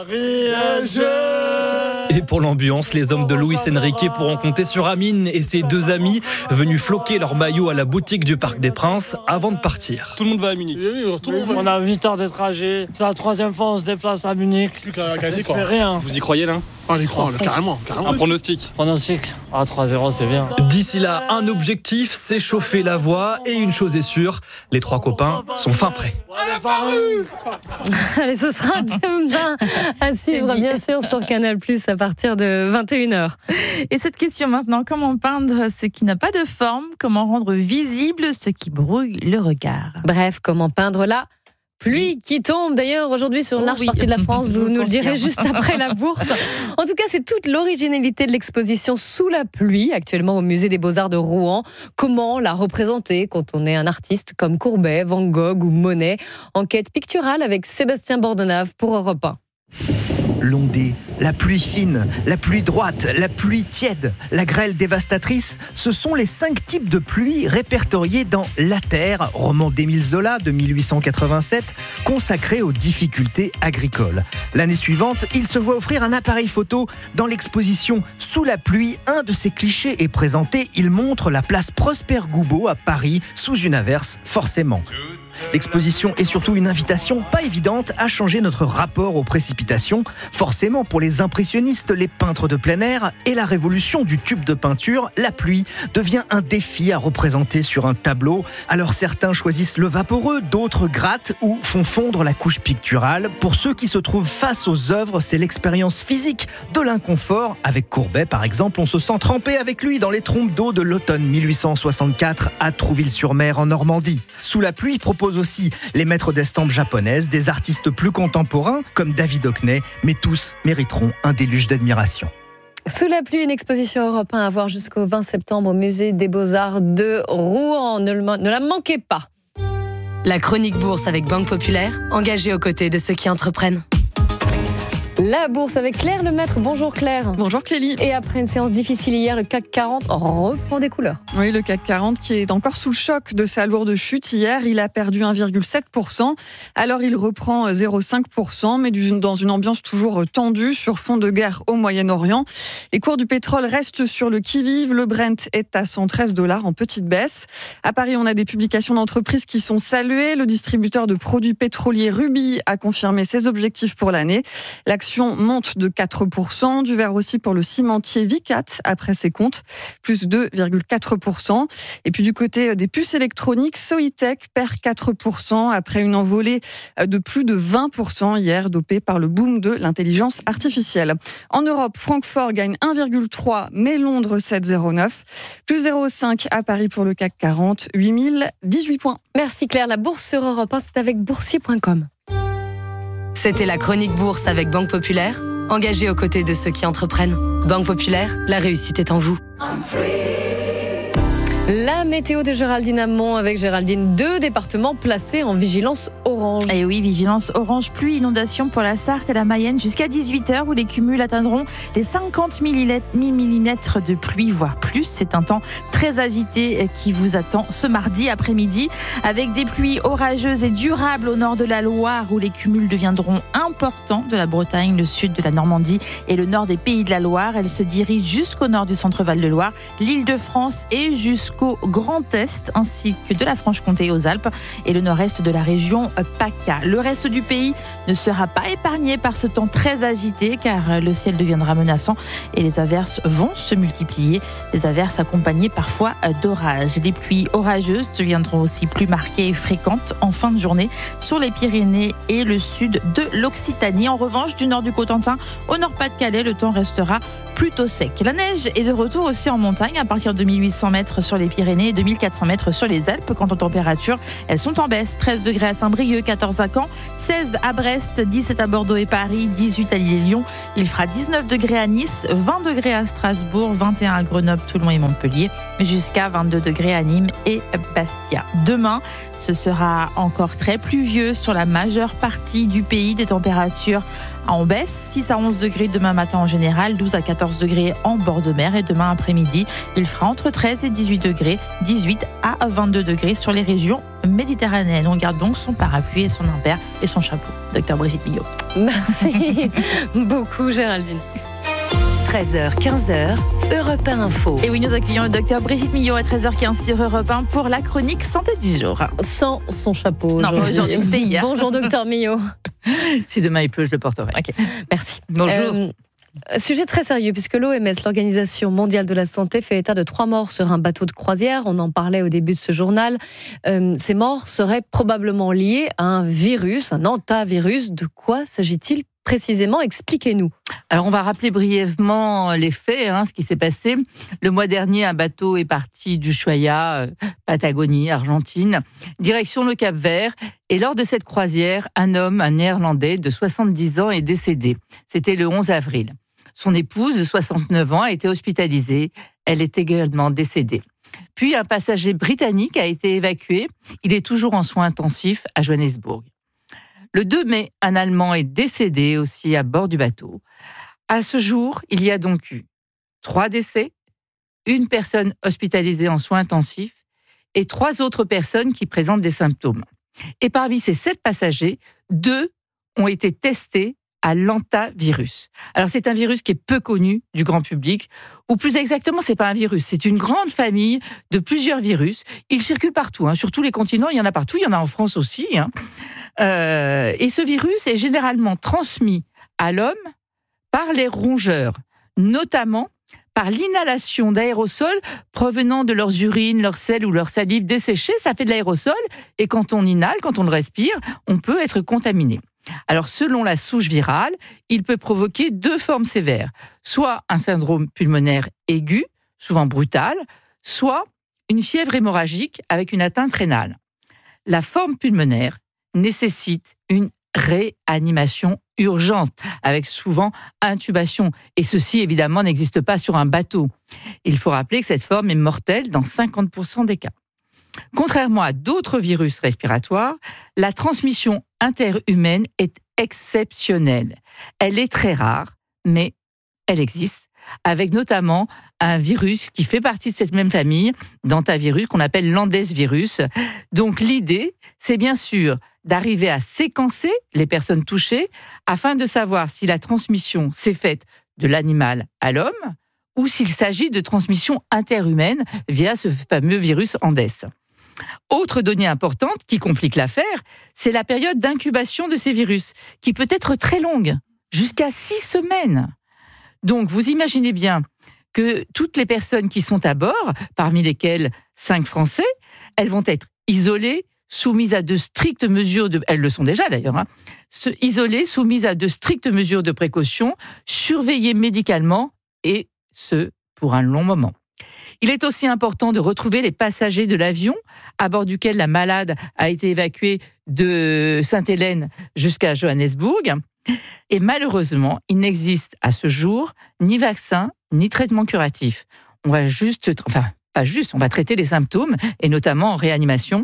Et pour l'ambiance, les hommes de Luis Enrique pourront compter sur Amine et ses 2 amis venus floquer leur maillot à la boutique du Parc des Princes avant de partir. Tout le monde va à Munich. On a 8 heures de trajet. C'est la 3e fois on se déplace à Munich. Plus qu'à gagner, quoi. Rien. Vous y croyez là ? On y croit, carrément. Un pronostic. 3-0, c'est bien. D'ici là, un objectif, c'est chauffer la voie. Et une chose est sûre, les 3 copains sont fin prêts. Allez, ce sera demain à suivre, bien sûr, sur Canal+, à partir de 21h. Et cette question maintenant, comment peindre ce qui n'a pas de forme ? Comment rendre visible ce qui brouille le regard ? Bref, comment peindre la pluie qui tombe d'ailleurs aujourd'hui sur une large partie de la France, vous nous le direz juste après la bourse. En tout cas, c'est toute l'originalité de l'exposition Sous la pluie, actuellement au musée des Beaux-Arts de Rouen. Comment la représenter quand on est un artiste comme Courbet, Van Gogh ou Monet? Enquête picturale avec Sébastien Bordenave pour Europe 1. L'ondée, la pluie fine, la pluie droite, la pluie tiède, la grêle dévastatrice, ce sont les 5 types de pluie répertoriés dans La Terre, roman d'Émile Zola de 1887, consacré aux difficultés agricoles. L'année suivante, il se voit offrir un appareil photo. Dans l'exposition Sous la pluie, un de ses clichés est présenté. Il montre la place Prosper Goubeau à Paris, sous une averse, forcément. L'exposition est surtout une invitation pas évidente à changer notre rapport aux précipitations. Forcément, pour les impressionnistes, les peintres de plein air et la révolution du tube de peinture, la pluie devient un défi à représenter sur un tableau. Alors certains choisissent le vaporeux, d'autres grattent ou font fondre la couche picturale. Pour ceux qui se trouvent face aux œuvres, c'est l'expérience physique de l'inconfort. Avec Courbet, par exemple, on se sent trempé avec lui dans les trompes d'eau de l'automne 1864 à Trouville-sur-Mer en Normandie. Sous la pluie propose aussi les maîtres d'estampes japonaises, des artistes plus contemporains comme David Hockney, mais tous mériteront un déluge d'admiration. Sous la pluie, une exposition Europe 1 à voir jusqu'au 20 septembre au musée des Beaux-Arts de Rouen. Ne la manquez pas. La chronique bourse avec Banque Populaire, engagée aux côtés de ceux qui entreprennent. La bourse avec Claire Lemaître. Bonjour Claire. Bonjour Clélie. Et après une séance difficile hier, le CAC 40 reprend des couleurs. Oui, le CAC 40 qui est encore sous le choc de sa lourde chute hier. Il a perdu 1,7%. Alors il reprend 0,5%, mais dans une ambiance toujours tendue sur fond de guerre au Moyen-Orient. Les cours du pétrole restent sur le qui-vive. Le Brent est à $113 en petite baisse. À Paris, on a des publications d'entreprises qui sont saluées. Le distributeur de produits pétroliers Ruby a confirmé ses objectifs pour l'année. L'action monte de 4%, du vert aussi pour le cimentier Vicat après ses comptes, plus 2,4%. Et puis du côté des puces électroniques, Soitec perd 4% après une envolée de plus de 20% hier, dopée par le boom de l'intelligence artificielle. En Europe, Francfort gagne 1,3, mais Londres 7,09, plus 0,5 à Paris pour le CAC 40, 8018 points. Merci Claire, la bourse sur Europe 1, c'est avec boursier.com. C'était la chronique bourse avec Banque Populaire, engagée aux côtés de ceux qui entreprennent. Banque Populaire, la réussite est en vous. La météo de Géraldine Amont avec Géraldine, 2 départements placés en vigilance orange. orange. Et oui, vigilance orange, pluie, inondation pour la Sarthe et la Mayenne jusqu'à 18h où les cumuls atteindront les 50 mm de pluie, voire plus. C'est un temps très agité qui vous attend ce mardi après-midi avec des pluies orageuses et durables au nord de la Loire où les cumuls deviendront importants de la Bretagne, le sud de la Normandie et le nord des Pays de la Loire. Elles se dirigent jusqu'au nord du centre-Val de Loire, l'Île-de-France et jusqu'au Grand Est ainsi que de la Franche-Comté et aux Alpes et le nord-est de la région PACA. Le reste du pays ne sera pas épargné par ce temps très agité car le ciel deviendra menaçant et les averses vont se multiplier. Les averses accompagnées parfois d'orages. Les pluies orageuses deviendront aussi plus marquées et fréquentes en fin de journée sur les Pyrénées et le sud de l'Occitanie. En revanche, du nord du Cotentin au Nord-Pas-de-Calais, le temps restera plutôt sec. La neige est de retour aussi en montagne à partir de 1800 mètres sur les Pyrénées et 2400 mètres sur les Alpes. Quant aux températures, elles sont en baisse. 13 degrés à Saint-Brieuc, 14 à Caen, 16 à Brest, 17 à Bordeaux et Paris, 18 à Lille et Lyon. Il fera 19 degrés à Nice, 20 degrés à Strasbourg, 21 à Grenoble, Toulon et Montpellier, jusqu'à 22 degrés à Nîmes et Bastia. Demain, ce sera encore très pluvieux sur la majeure partie du pays. Des températures en baisse, 6 à 11 degrés demain matin en général, 12 à 14 degrés en bord de mer et demain après-midi, il fera entre 13 et 18 degrés, 18 à 22 degrés sur les régions méditerranéennes. On garde donc son parapluie et son impair et son chapeau. Docteur Brigitte Millot. Merci beaucoup Géraldine. 13h, 15h, Europe 1 Info. Et oui, nous accueillons le docteur Brigitte Millot à 13h15 sur Europe 1 pour la chronique Santé du jour. Sans son chapeau. Non, aujourd'hui, c'était hier. Bonjour docteur Millot. Si demain il pleut, je le porterai. Okay. Merci. Bonjour. Sujet très sérieux puisque l'OMS, l'Organisation mondiale de la santé, fait état de 3 morts sur un bateau de croisière. On en parlait au début de ce journal. Ces morts seraient probablement liées à un virus, un hantavirus. De quoi s'agit-il précisément? Expliquez-nous. Alors on va rappeler brièvement les faits, ce qui s'est passé. Le mois dernier, un bateau est parti d'Ushuaia, Patagonie, Argentine, direction le Cap-Vert. Et lors de cette croisière, un homme, un Néerlandais de 70 ans est décédé. C'était le 11 avril. Son épouse de 69 ans a été hospitalisée. Elle est également décédée. Puis un passager britannique a été évacué. Il est toujours en soins intensifs à Johannesburg. Le 2 mai, un Allemand est décédé aussi à bord du bateau. À ce jour, il y a donc eu 3 décès, une personne hospitalisée en soins intensifs et 3 autres personnes qui présentent des symptômes. Et parmi ces 7 passagers, 2 ont été testés à l'hantavirus. Alors c'est un virus qui est peu connu du grand public, ou plus exactement, c'est pas un virus, c'est une grande famille de plusieurs virus. Ils circulent partout, sur tous les continents, il y en a partout, il y en a en France aussi. Et ce virus est généralement transmis à l'homme par les rongeurs, notamment par l'inhalation d'aérosols provenant de leurs urines, leurs selles ou leur salive desséchée. Ça fait de l'aérosol, et quand on inhale, quand on le respire, on peut être contaminé. Alors, selon la souche virale, il peut provoquer 2 formes sévères, soit un syndrome pulmonaire aigu, souvent brutal, soit une fièvre hémorragique avec une atteinte rénale. La forme pulmonaire nécessite une réanimation urgente, avec souvent intubation. Et ceci, évidemment, n'existe pas sur un bateau. Il faut rappeler que cette forme est mortelle dans 50% des cas. Contrairement à d'autres virus respiratoires, la transmission interhumaine est exceptionnelle. Elle est très rare, mais elle existe, avec notamment un virus qui fait partie de cette même famille, d'hantavirus, qu'on appelle l'Andesvirus. Donc l'idée, c'est bien sûr d'arriver à séquencer les personnes touchées afin de savoir si la transmission s'est faite de l'animal à l'homme ou s'il s'agit de transmission interhumaine via ce fameux virus Andes. Autre donnée importante qui complique l'affaire, c'est la période d'incubation de ces virus, qui peut être très longue, jusqu'à 6 semaines. Donc, vous imaginez bien que toutes les personnes qui sont à bord, parmi lesquelles 5 Français, elles vont être isolées, soumises à de strictes mesures de... Elles le sont déjà d'ailleurs. Isolées, soumises à de strictes mesures de précaution, surveillées médicalement, et ce, pour un long moment. Il est aussi important de retrouver les passagers de l'avion à bord duquel la malade a été évacuée de Sainte-Hélène jusqu'à Johannesburg. Et malheureusement, il n'existe à ce jour ni vaccin, ni traitement curatif. On va on va traiter les symptômes, et notamment en réanimation.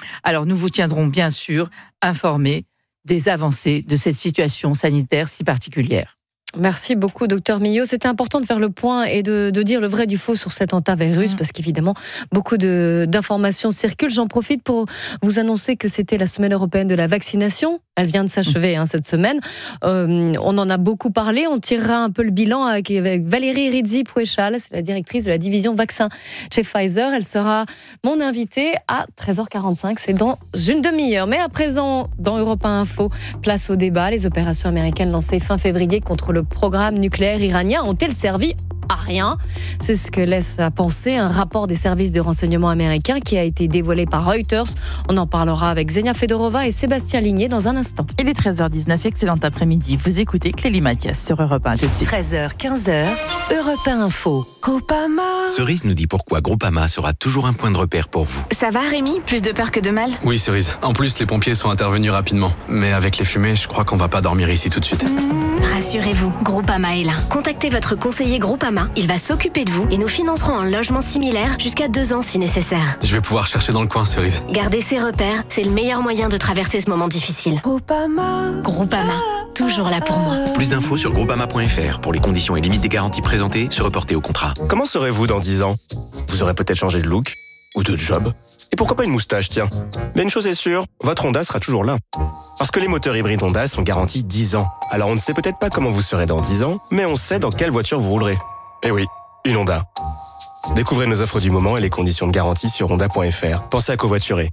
Alors nous vous tiendrons bien sûr informés des avancées de cette situation sanitaire si particulière. Merci beaucoup, docteur Millot. C'était important de faire le point et de dire le vrai du faux sur cet hantavirus, parce qu'évidemment, beaucoup d'informations circulent. J'en profite pour vous annoncer que c'était la semaine européenne de la vaccination. Elle vient de s'achever cette semaine. On en a beaucoup parlé. On tirera un peu le bilan avec Valérie Rizzi-Pouéchal, c'est la directrice de la division vaccin chez Pfizer. Elle sera mon invitée à 13h45. C'est dans une demi-heure. Mais à présent, dans Europe 1 Info, place au débat. Les opérations américaines lancées fin février contre le programme nucléaire iranien ont-elles servi à rien? C'est ce que laisse à penser un rapport des services de renseignement américains qui a été dévoilé par Reuters. On en parlera avec Xenia Fedorova et Sébastien Ligné dans un instant. Il est 13h19, excellent après-midi. Vous écoutez Clélie Mathias sur Europe 1 tout de suite. 13h, 15h, Europe 1 Info. Groupama. Cerise nous dit pourquoi Groupama sera toujours un point de repère pour vous. Ça va Rémi? Plus de peur que de mal? Oui Cerise, en plus les pompiers sont intervenus rapidement. Mais avec les fumées, je crois qu'on va pas dormir ici tout de suite. Rassurez-vous, Groupama est là. Contactez votre conseiller Groupama, il va s'occuper de vous et nous financerons un logement similaire jusqu'à 2 ans si nécessaire. Je vais pouvoir chercher dans le coin, Cerise. Gardez ses repères, c'est le meilleur moyen de traverser ce moment difficile. Groupama, toujours là pour moi. Plus d'infos sur groupama.fr. Pour les conditions et limites des garanties présentées, se reporter au contrat. Comment serez-vous dans 10 ans? Vous aurez peut-être changé de look ou de job. Et pourquoi pas une moustache, tiens. Mais une chose est sûre, votre Honda sera toujours là. Parce que les moteurs hybrides Honda sont garantis 10 ans. Alors on ne sait peut-être pas comment vous serez dans 10 ans, mais on sait dans quelle voiture vous roulerez. Eh oui, une Honda. Découvrez nos offres du moment et les conditions de garantie sur honda.fr. Pensez à covoiturer.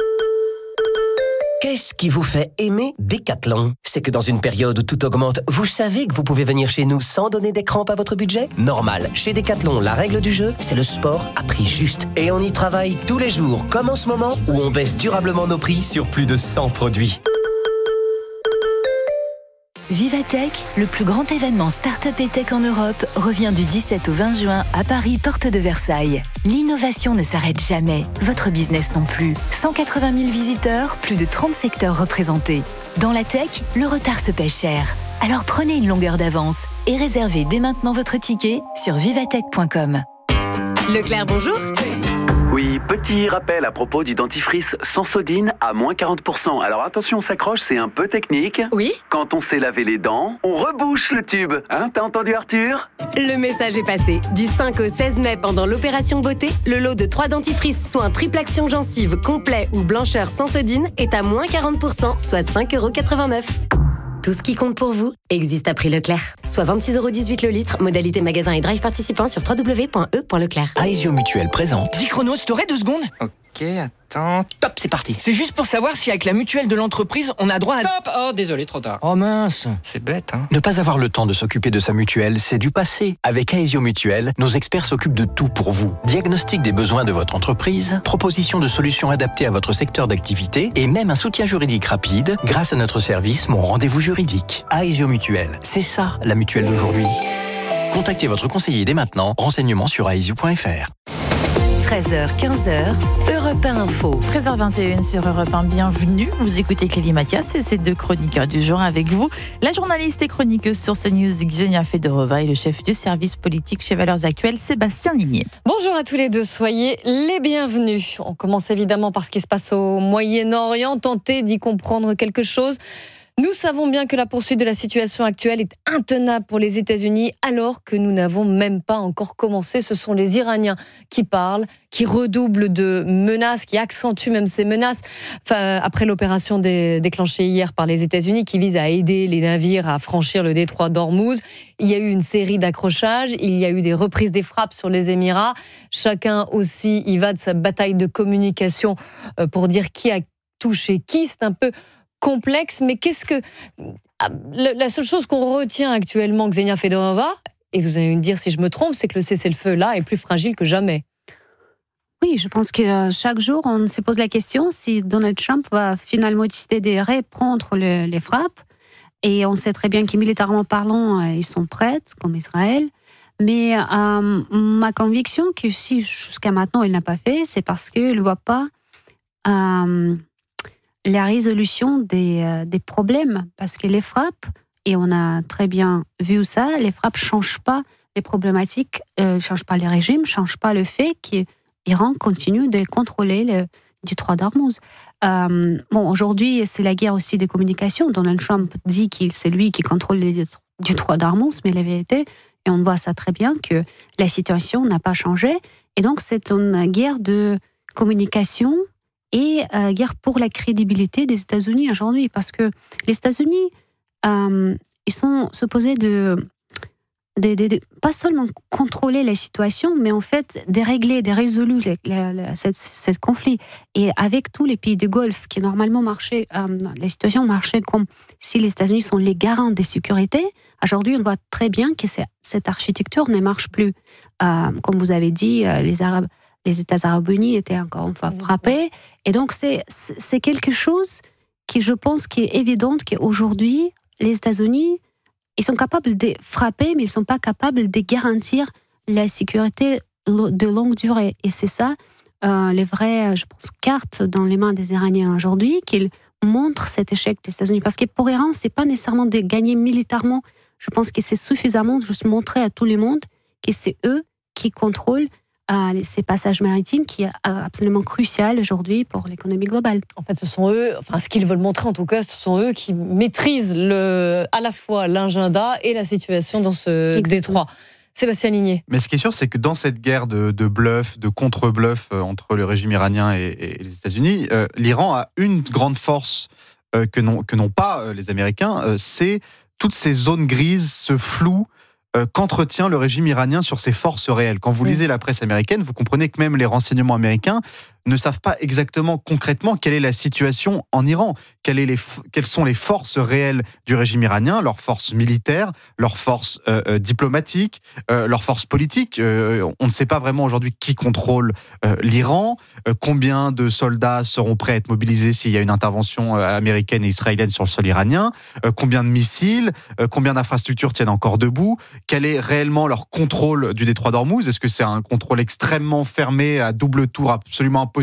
Qu'est-ce qui vous fait aimer Decathlon? C'est que dans une période où tout augmente, vous savez que vous pouvez venir chez nous sans donner des crampes à votre budget? Normal. Chez Decathlon, la règle du jeu, c'est le sport à prix juste. Et on y travaille tous les jours, comme en ce moment, où on baisse durablement nos prix sur plus de 100 produits. Vivatech, le plus grand événement start-up et tech en Europe, revient du 17 au 20 juin à Paris, porte de Versailles. L'innovation ne s'arrête jamais, votre business non plus. 180 000 visiteurs, plus de 30 secteurs représentés. Dans la tech, le retard se paie cher. Alors prenez une longueur d'avance et réservez dès maintenant votre ticket sur vivatech.com. Leclerc, bonjour. Oui, petit rappel à propos du dentifrice Sensodyne à moins 40%. Alors attention, on s'accroche, c'est un peu technique. Oui. Quand on s'est lavé les dents, on rebouche le tube. Hein, t'as entendu Arthur? Le message est passé. Du 5 au 16 mai, pendant l'opération beauté, le lot de 3 dentifrices soins triple action gencive complet ou blancheur Sensodyne est à moins 40%, soit 5,89 €. Tout ce qui compte pour vous existe à prix Leclerc. Soit 26,18 € le litre, modalité magasin et drive participant sur www.e.leclerc. Aesio Mutuelle présente. 10 chronos, t'aurais 2 secondes? Ok, attends. Top, c'est parti. C'est juste pour savoir si avec la mutuelle de l'entreprise, on a droit à... Stop! Oh, désolé, trop tard. Oh mince. C'est bête, hein. Ne pas avoir le temps de s'occuper de sa mutuelle, c'est du passé. Avec Aesio Mutuelle, nos experts s'occupent de tout pour vous. Diagnostic des besoins de votre entreprise, proposition de solutions adaptées à votre secteur d'activité et même un soutien juridique rapide grâce à notre service Mon Rendez-vous Juridique. Aesio Mutuelle, c'est ça la mutuelle d'aujourd'hui. Contactez votre conseiller dès maintenant. Renseignements sur aesio.fr. 13h, 15h, Europe 1 Info. 13h21 sur Europe 1, bienvenue. Vous écoutez Clélie Mathias et ces 2 chroniqueurs du jour avec vous. La journaliste et chroniqueuse sur CNews, Xenia Fedorova, et le chef du service politique chez Valeurs Actuelles, Sébastien Ligné. Bonjour à tous les deux, soyez les bienvenus. On commence évidemment par ce qui se passe au Moyen-Orient, tenter d'y comprendre quelque chose. Nous savons bien que la poursuite de la situation actuelle est intenable pour les États-Unis alors que nous n'avons même pas encore commencé. Ce sont les Iraniens qui parlent, qui redoublent de menaces, qui accentuent même ces menaces. Après l'opération déclenchée hier par les États-Unis qui vise à aider les navires à franchir le détroit d'Ormuz, il y a eu une série d'accrochages, il y a eu des reprises des frappes sur les Émirats. Chacun aussi y va de sa bataille de communication pour dire qui a touché qui. C'est un peu complexe, mais qu'est-ce que... La seule chose qu'on retient actuellement, Xenia Fedorova, et vous allez me dire si je me trompe, c'est que le cessez-le-feu, là, est plus fragile que jamais. Oui, je pense que chaque jour, on se pose la question si Donald Trump va finalement décider de reprendre les frappes. Et on sait très bien que militairement parlant, ils sont prêts, comme Israël. Mais ma conviction, que si jusqu'à maintenant il n'a pas fait, c'est parce qu'il ne voit pas la résolution des problèmes. Parce que les frappes, et on a très bien vu ça, les frappes ne changent pas les problématiques, ne changent pas les régimes, ne changent pas le fait qu'Iran continue de contrôler du détroit d'Ormuz. Aujourd'hui, c'est la guerre aussi des communications. Donald Trump dit que c'est lui qui contrôle le détroit d'Ormuz, mais la vérité, et on voit ça très bien, que la situation n'a pas changé. Et donc, c'est une guerre de communication et guerre pour la crédibilité des États-Unis aujourd'hui. Parce que les États-Unis, ils sont supposés pas seulement contrôler la situation, mais en fait de régler, de résoudre ce conflit. Et avec tous les pays du Golfe qui normalement marchaient, la situation marchait comme si les États-Unis sont les garants de sécurité. Aujourd'hui, on voit très bien que cette architecture ne marche plus. Comme vous avez dit, les États arabes unis étaient encore une fois frappés. Et donc, c'est quelque chose qui, je pense, qui est évident qu'aujourd'hui, les États-Unis, ils sont capables de frapper, mais ils ne sont pas capables de garantir la sécurité de longue durée. Et c'est ça, les vraies, je pense, cartes dans les mains des Iraniens aujourd'hui, qu'ils montrent cet échec des États-Unis. Parce que pour l'Iran, ce n'est pas nécessairement de gagner militairement. Je pense que c'est suffisamment de juste montrer à tout le monde que c'est eux qui contrôlent ces passages maritimes qui est absolument crucial aujourd'hui pour l'économie globale. En fait, ce sont eux, ce qu'ils veulent montrer en tout cas, ce sont eux qui maîtrisent à la fois l'agenda et la situation dans ce détroit. Sébastien Ligné. Mais ce qui est sûr, c'est que dans cette guerre de bluff, de contre-bluff entre le régime iranien et les États-Unis, l'Iran a une grande force que n'ont pas les Américains, c'est toutes ces zones grises, ce flou qu'entretient le régime iranien sur ses forces réelles. Quand vous lisez la presse américaine, vous comprenez que même les renseignements américains ne savent pas exactement concrètement quelle est la situation en Iran, quelles sont les forces réelles du régime iranien, leurs forces militaires, leurs forces diplomatiques, leurs forces politiques. On ne sait pas vraiment aujourd'hui qui contrôle l'Iran, combien de soldats seront prêts à être mobilisés s'il y a une intervention américaine et israélienne sur le sol iranien, combien de missiles, combien d'infrastructures tiennent encore debout, quel est réellement leur contrôle du détroit d'Ormuz. Est-ce que c'est un contrôle extrêmement fermé, à double tour, absolument impossible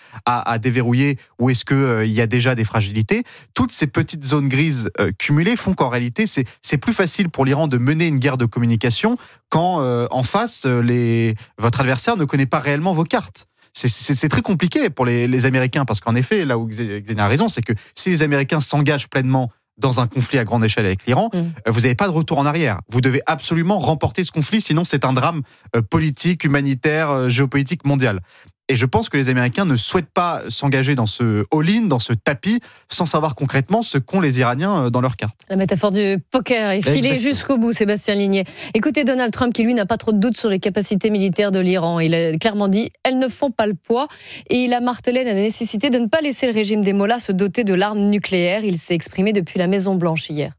à déverrouiller, ou est-ce qu'il y a déjà des fragilités? Toutes ces petites zones grises cumulées font qu'en réalité, c'est plus facile pour l'Iran de mener une guerre de communication quand en face, votre adversaire ne connaît pas réellement vos cartes. C'est très compliqué pour les Américains, parce qu'en effet, là où Xenia a raison, c'est que si les Américains s'engagent pleinement dans un conflit à grande échelle avec l'Iran, vous n'avez pas de retour en arrière. Vous devez absolument remporter ce conflit, sinon c'est un drame politique, humanitaire, géopolitique mondial. Et je pense que les Américains ne souhaitent pas s'engager dans ce all-in, dans ce tapis, sans savoir concrètement ce qu'ont les Iraniens dans leurs cartes. La métaphore du poker est filée jusqu'au bout, Sébastien Ligné. Écoutez Donald Trump, qui lui n'a pas trop de doutes sur les capacités militaires de l'Iran. Il a clairement dit « elles ne font pas le poids ». Et il a martelé la nécessité de ne pas laisser le régime des Mollahs se doter de l'arme nucléaire. Il s'est exprimé depuis la Maison-Blanche hier.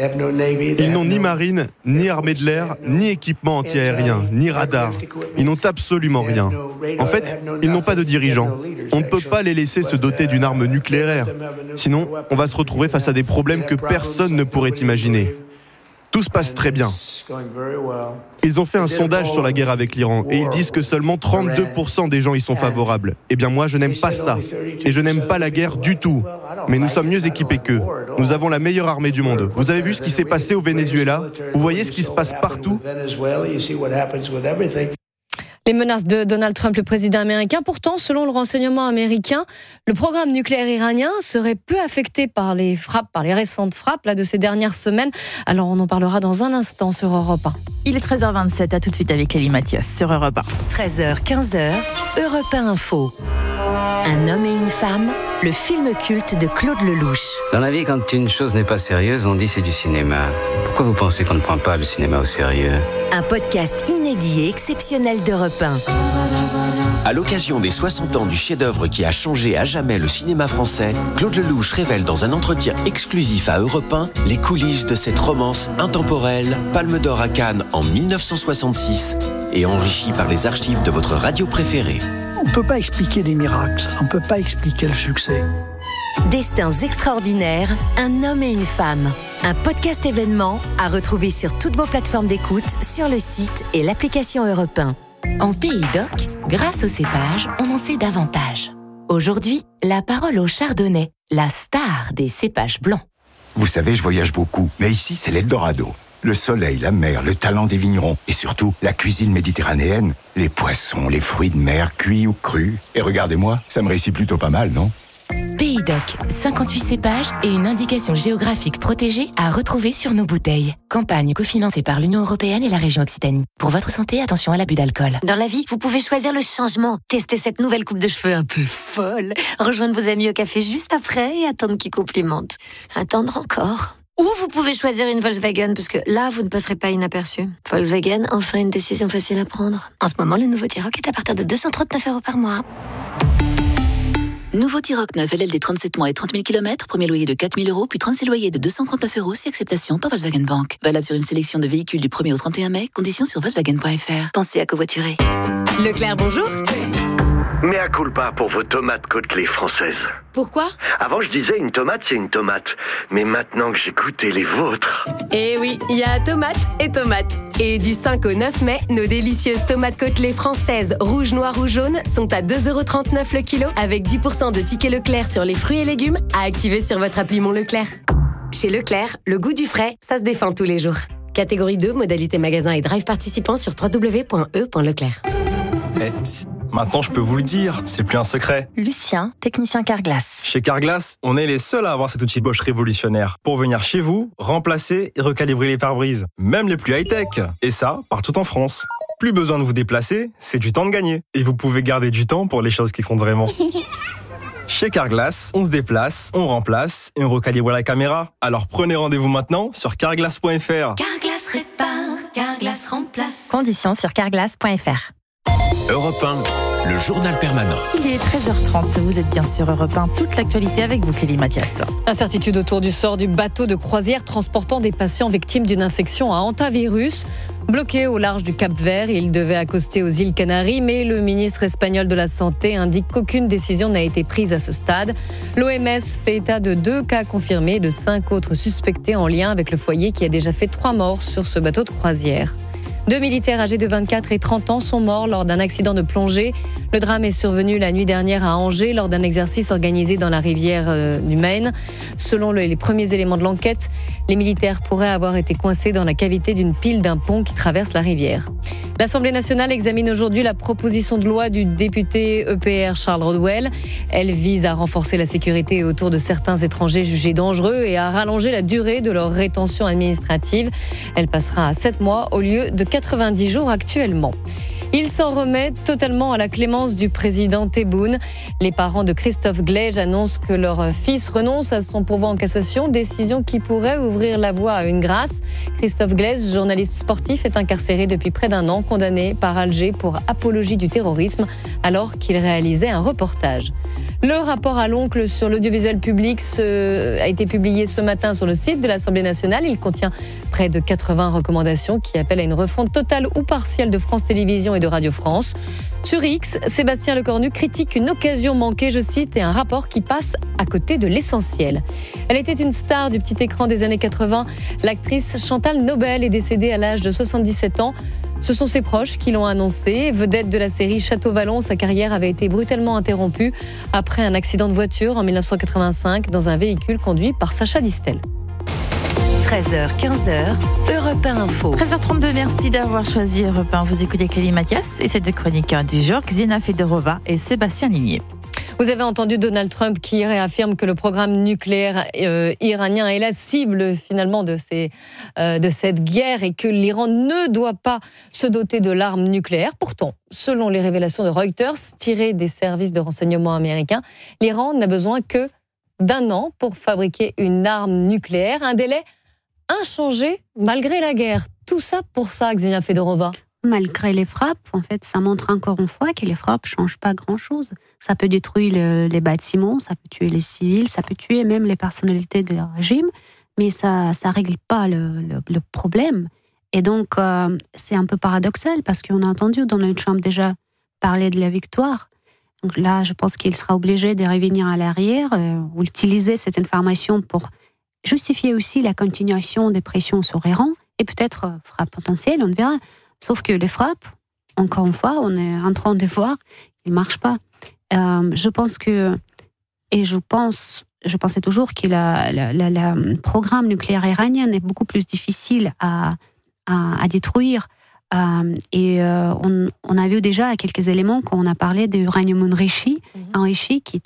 Ils n'ont ni marine, ni armée de l'air, ni équipement anti-aérien, ni radar. Ils n'ont absolument rien. En fait, ils n'ont pas de dirigeants. On ne peut pas les laisser se doter d'une arme nucléaire. Sinon, on va se retrouver face à des problèmes que personne ne pourrait imaginer. Tout se passe très bien. Ils ont fait un sondage sur la guerre avec l'Iran et ils disent que seulement 32% des gens y sont favorables. Eh bien moi, je n'aime pas ça. Et je n'aime pas la guerre du tout. Mais nous sommes mieux équipés qu'eux. Nous avons la meilleure armée du monde. Vous avez vu ce qui s'est passé au Venezuela? Vous voyez ce qui se passe partout? Les menaces de Donald Trump, le président américain. Pourtant, selon le renseignement américain, le programme nucléaire iranien serait peu affecté par les récentes frappes de ces dernières semaines. Alors, on en parlera dans un instant sur Europe 1. Il est 13h27, à tout de suite avec Lélie Mathias sur Europe 1. 13h, 15h, Europe 1 Info. Un homme et une femme, le film culte de Claude Lelouch. Dans la vie, quand une chose n'est pas sérieuse, on dit c'est du cinéma. Pourquoi vous pensez qu'on ne prend pas le cinéma au sérieux? Un podcast inédit et exceptionnel d'Europe 1. À l'occasion des 60 ans du chef-d'œuvre qui a changé à jamais le cinéma français, Claude Lelouch révèle dans un entretien exclusif à Europe 1 les coulisses de cette romance intemporelle, Palme d'Or à Cannes en 1966 et enrichie par les archives de votre radio préférée. On ne peut pas expliquer des miracles, on ne peut pas expliquer le succès. Destins extraordinaires, un homme et une femme. Un podcast événement à retrouver sur toutes vos plateformes d'écoute, sur le site et l'application Europe 1. En Pays d'Oc, grâce au cépage, on en sait davantage. Aujourd'hui, la parole au chardonnay, la star des cépages blancs. Vous savez, je voyage beaucoup, mais ici, c'est l'Eldorado. Le soleil, la mer, le talent des vignerons et surtout la cuisine méditerranéenne, les poissons, les fruits de mer, cuits ou crus. Et regardez-moi, ça me réussit plutôt pas mal, non ? Pays Doc, 58 cépages et une indication géographique protégée à retrouver sur nos bouteilles. Campagne cofinancée par l'Union européenne et la région Occitanie. Pour votre santé, attention à l'abus d'alcool. Dans la vie, vous pouvez choisir le changement. Tester cette nouvelle coupe de cheveux un peu folle. Rejoindre vos amis au café juste après et attendre qu'ils complimentent. Attendre encore. Ou vous pouvez choisir une Volkswagen, parce que là, vous ne passerez pas inaperçu. Volkswagen, enfin une décision facile à prendre. En ce moment, le nouveau T-Roc est à partir de 239 € par mois. Nouveau T-Roc 9 LLD 37 mois et 30 000 km, premier loyer de 4 000 €, puis 36 loyers de 239 € si acceptation par Volkswagen Bank. Valable sur une sélection de véhicules du 1er au 31 mai, conditions sur Volkswagen.fr. Pensez à covoiturer. Leclerc, bonjour. Mea culpa pour vos tomates côtelées françaises. Pourquoi ? Avant, je disais une tomate, c'est une tomate. Mais maintenant que j'ai goûté les vôtres... Eh oui, il y a tomates et tomates. Et du 5 au 9 mai, nos délicieuses tomates côtelées françaises, rouge, noir ou jaune, sont à 2,39 € le kilo, avec 10% de tickets Leclerc sur les fruits et légumes, à activer sur votre appli Mon Leclerc. Chez Leclerc, le goût du frais, ça se défend tous les jours. Catégorie 2, modalité magasin et drive participant sur www.e.leclerc. Maintenant, je peux vous le dire, c'est plus un secret. Lucien, technicien Carglass. Chez Carglass, on est les seuls à avoir cet outil Bosch révolutionnaire pour venir chez vous, remplacer et recalibrer les pare-brises, même les plus high-tech. Et ça, partout en France. Plus besoin de vous déplacer, c'est du temps de gagner. Et vous pouvez garder du temps pour les choses qui comptent vraiment. Chez Carglass, on se déplace, on remplace et on recalibre la caméra. Alors prenez rendez-vous maintenant sur carglass.fr. Carglass répare, Carglass remplace. Conditions sur carglass.fr. Europe 1, le journal permanent. Il est 13h30, vous êtes bien sur Europe 1, toute l'actualité avec vous Clélie Mathias. Incertitude autour du sort du bateau de croisière transportant des patients victimes d'une infection à hantavirus. Bloqué au large du Cap-Vert, il devait accoster aux îles Canaries, mais le ministre espagnol de la Santé indique qu'aucune décision n'a été prise à ce stade. L'OMS fait état de 2 cas confirmés et de 5 autres suspectés en lien avec le foyer qui a déjà fait 3 morts sur ce bateau de croisière. 2 militaires âgés de 24 et 30 ans sont morts lors d'un accident de plongée. Le drame est survenu la nuit dernière à Angers lors d'un exercice organisé dans la rivière du Maine. Selon les premiers éléments de l'enquête, les militaires pourraient avoir été coincés dans la cavité d'une pile d'un pont qui traverse la rivière. L'Assemblée nationale examine aujourd'hui la proposition de loi du député EPR Charles Rodwell. Elle vise à renforcer la sécurité autour de certains étrangers jugés dangereux et à rallonger la durée de leur rétention administrative. Elle passera à 7 mois au lieu de 90 jours actuellement. Il s'en remet totalement à la clémence du président Tebboune. Les parents de Christophe Glaige annoncent que leur fils renonce à son pourvoi en cassation, décision qui pourrait ouvrir la voie à une grâce. Christophe Glaige, journaliste sportif, est incarcéré depuis près d'1 an, condamné par Alger pour apologie du terrorisme, alors qu'il réalisait un reportage. Le rapport à l'oncle sur l'audiovisuel public a été publié ce matin sur le site de l'Assemblée nationale. Il contient près de 80 recommandations qui appellent à une refonte totale ou partielle de France Télévisions et de Radio France. Sur X, Sébastien Lecornu critique une occasion manquée, je cite, et un rapport qui passe à côté de l'essentiel. Elle était une star du petit écran des années 80. L'actrice Chantal Nobel est décédée à l'âge de 77 ans. Ce sont ses proches qui l'ont annoncé. Vedette de la série Château-Vallon, sa carrière avait été brutalement interrompue après un accident de voiture en 1985 dans un véhicule conduit par Sacha Distel. 13h, 15h, Europe 1 Info. 13h32, merci d'avoir choisi Europe 1. Vous écoutez Clélie Mathias et ses 2 chroniqueurs du jour, Xina Fedorova et Sébastien Ligné. Vous avez entendu Donald Trump qui réaffirme que le programme nucléaire iranien est la cible finalement de cette guerre et que l'Iran ne doit pas se doter de l'arme nucléaire. Pourtant, selon les révélations de Reuters tirées des services de renseignement américains, l'Iran n'a besoin que d'1 an pour fabriquer une arme nucléaire, un délai inchangé malgré la guerre. Tout ça pour ça, Xenia Fedorova. Malgré les frappes, en fait, ça montre encore une fois que les frappes ne changent pas grand-chose. Ça peut détruire les bâtiments, ça peut tuer les civils, ça peut tuer même les personnalités du régime, mais ça ne règle pas le problème. Et donc, c'est un peu paradoxal parce qu'on a entendu Donald Trump déjà parler de la victoire. Donc là, je pense qu'il sera obligé de revenir à l'arrière ou utiliser cette information pour justifier aussi la continuation des pressions sur l'Iran et peut-être frappe potentielle, on verra. Sauf que les frappes, encore une fois, on est en train de voir, ils ne marchent pas. Je pense je pensais toujours que le programme nucléaire iranien est beaucoup plus difficile à détruire. On a vu déjà quelques éléments quand on a parlé d'uranium enrichi qui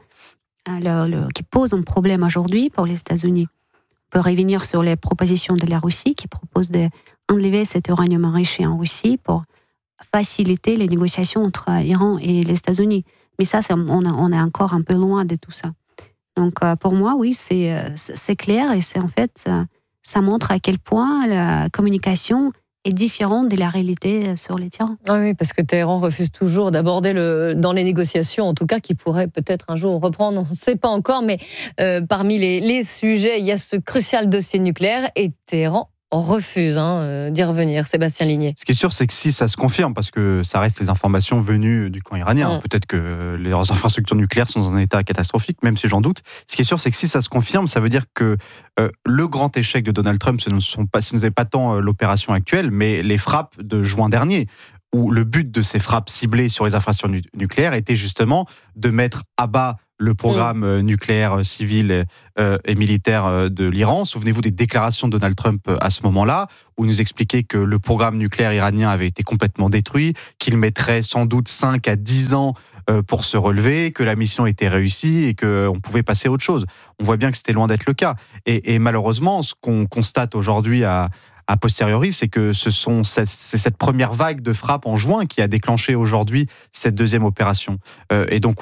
pose un problème aujourd'hui pour les États-Unis. On peut revenir sur les propositions de la Russie qui propose d'enlever cet uranium enrichi en Russie pour faciliter les négociations entre Iran et les États-Unis. Mais ça, on est encore un peu loin de tout ça. Donc, pour moi, oui, c'est clair et c'est en fait, ça montre à quel point la communication est différente de la réalité sur les terrains. Oui, parce que Téhéran refuse toujours d'aborder dans les négociations, en tout cas, qui pourraient peut-être un jour reprendre, on ne sait pas encore, mais parmi les sujets, il y a ce crucial dossier nucléaire et Téhéran refuse d'y revenir. Sébastien Ligné. Ce qui est sûr, c'est que si ça se confirme, parce que ça reste les informations venues du camp iranien, peut-être que leurs infrastructures nucléaires sont dans un état catastrophique, même si j'en doute. Ce qui est sûr, c'est que si ça se confirme, ça veut dire que le grand échec de Donald Trump, ce n'est pas tant l'opération actuelle, mais les frappes de juin dernier, où le but de ces frappes ciblées sur les infrastructures nucléaires était justement de mettre à bas le programme nucléaire civil et militaire de l'Iran. Souvenez-vous des déclarations de Donald Trump à ce moment-là, où il nous expliquait que le programme nucléaire iranien avait été complètement détruit, qu'il mettrait sans doute 5 à 10 ans pour se relever, que la mission était réussie et qu'on pouvait passer à autre chose. On voit bien que c'était loin d'être le cas. Et malheureusement, ce qu'on constate aujourd'hui a posteriori, c'est que c'est cette première vague de frappe en juin qui a déclenché aujourd'hui cette deuxième opération. Et donc,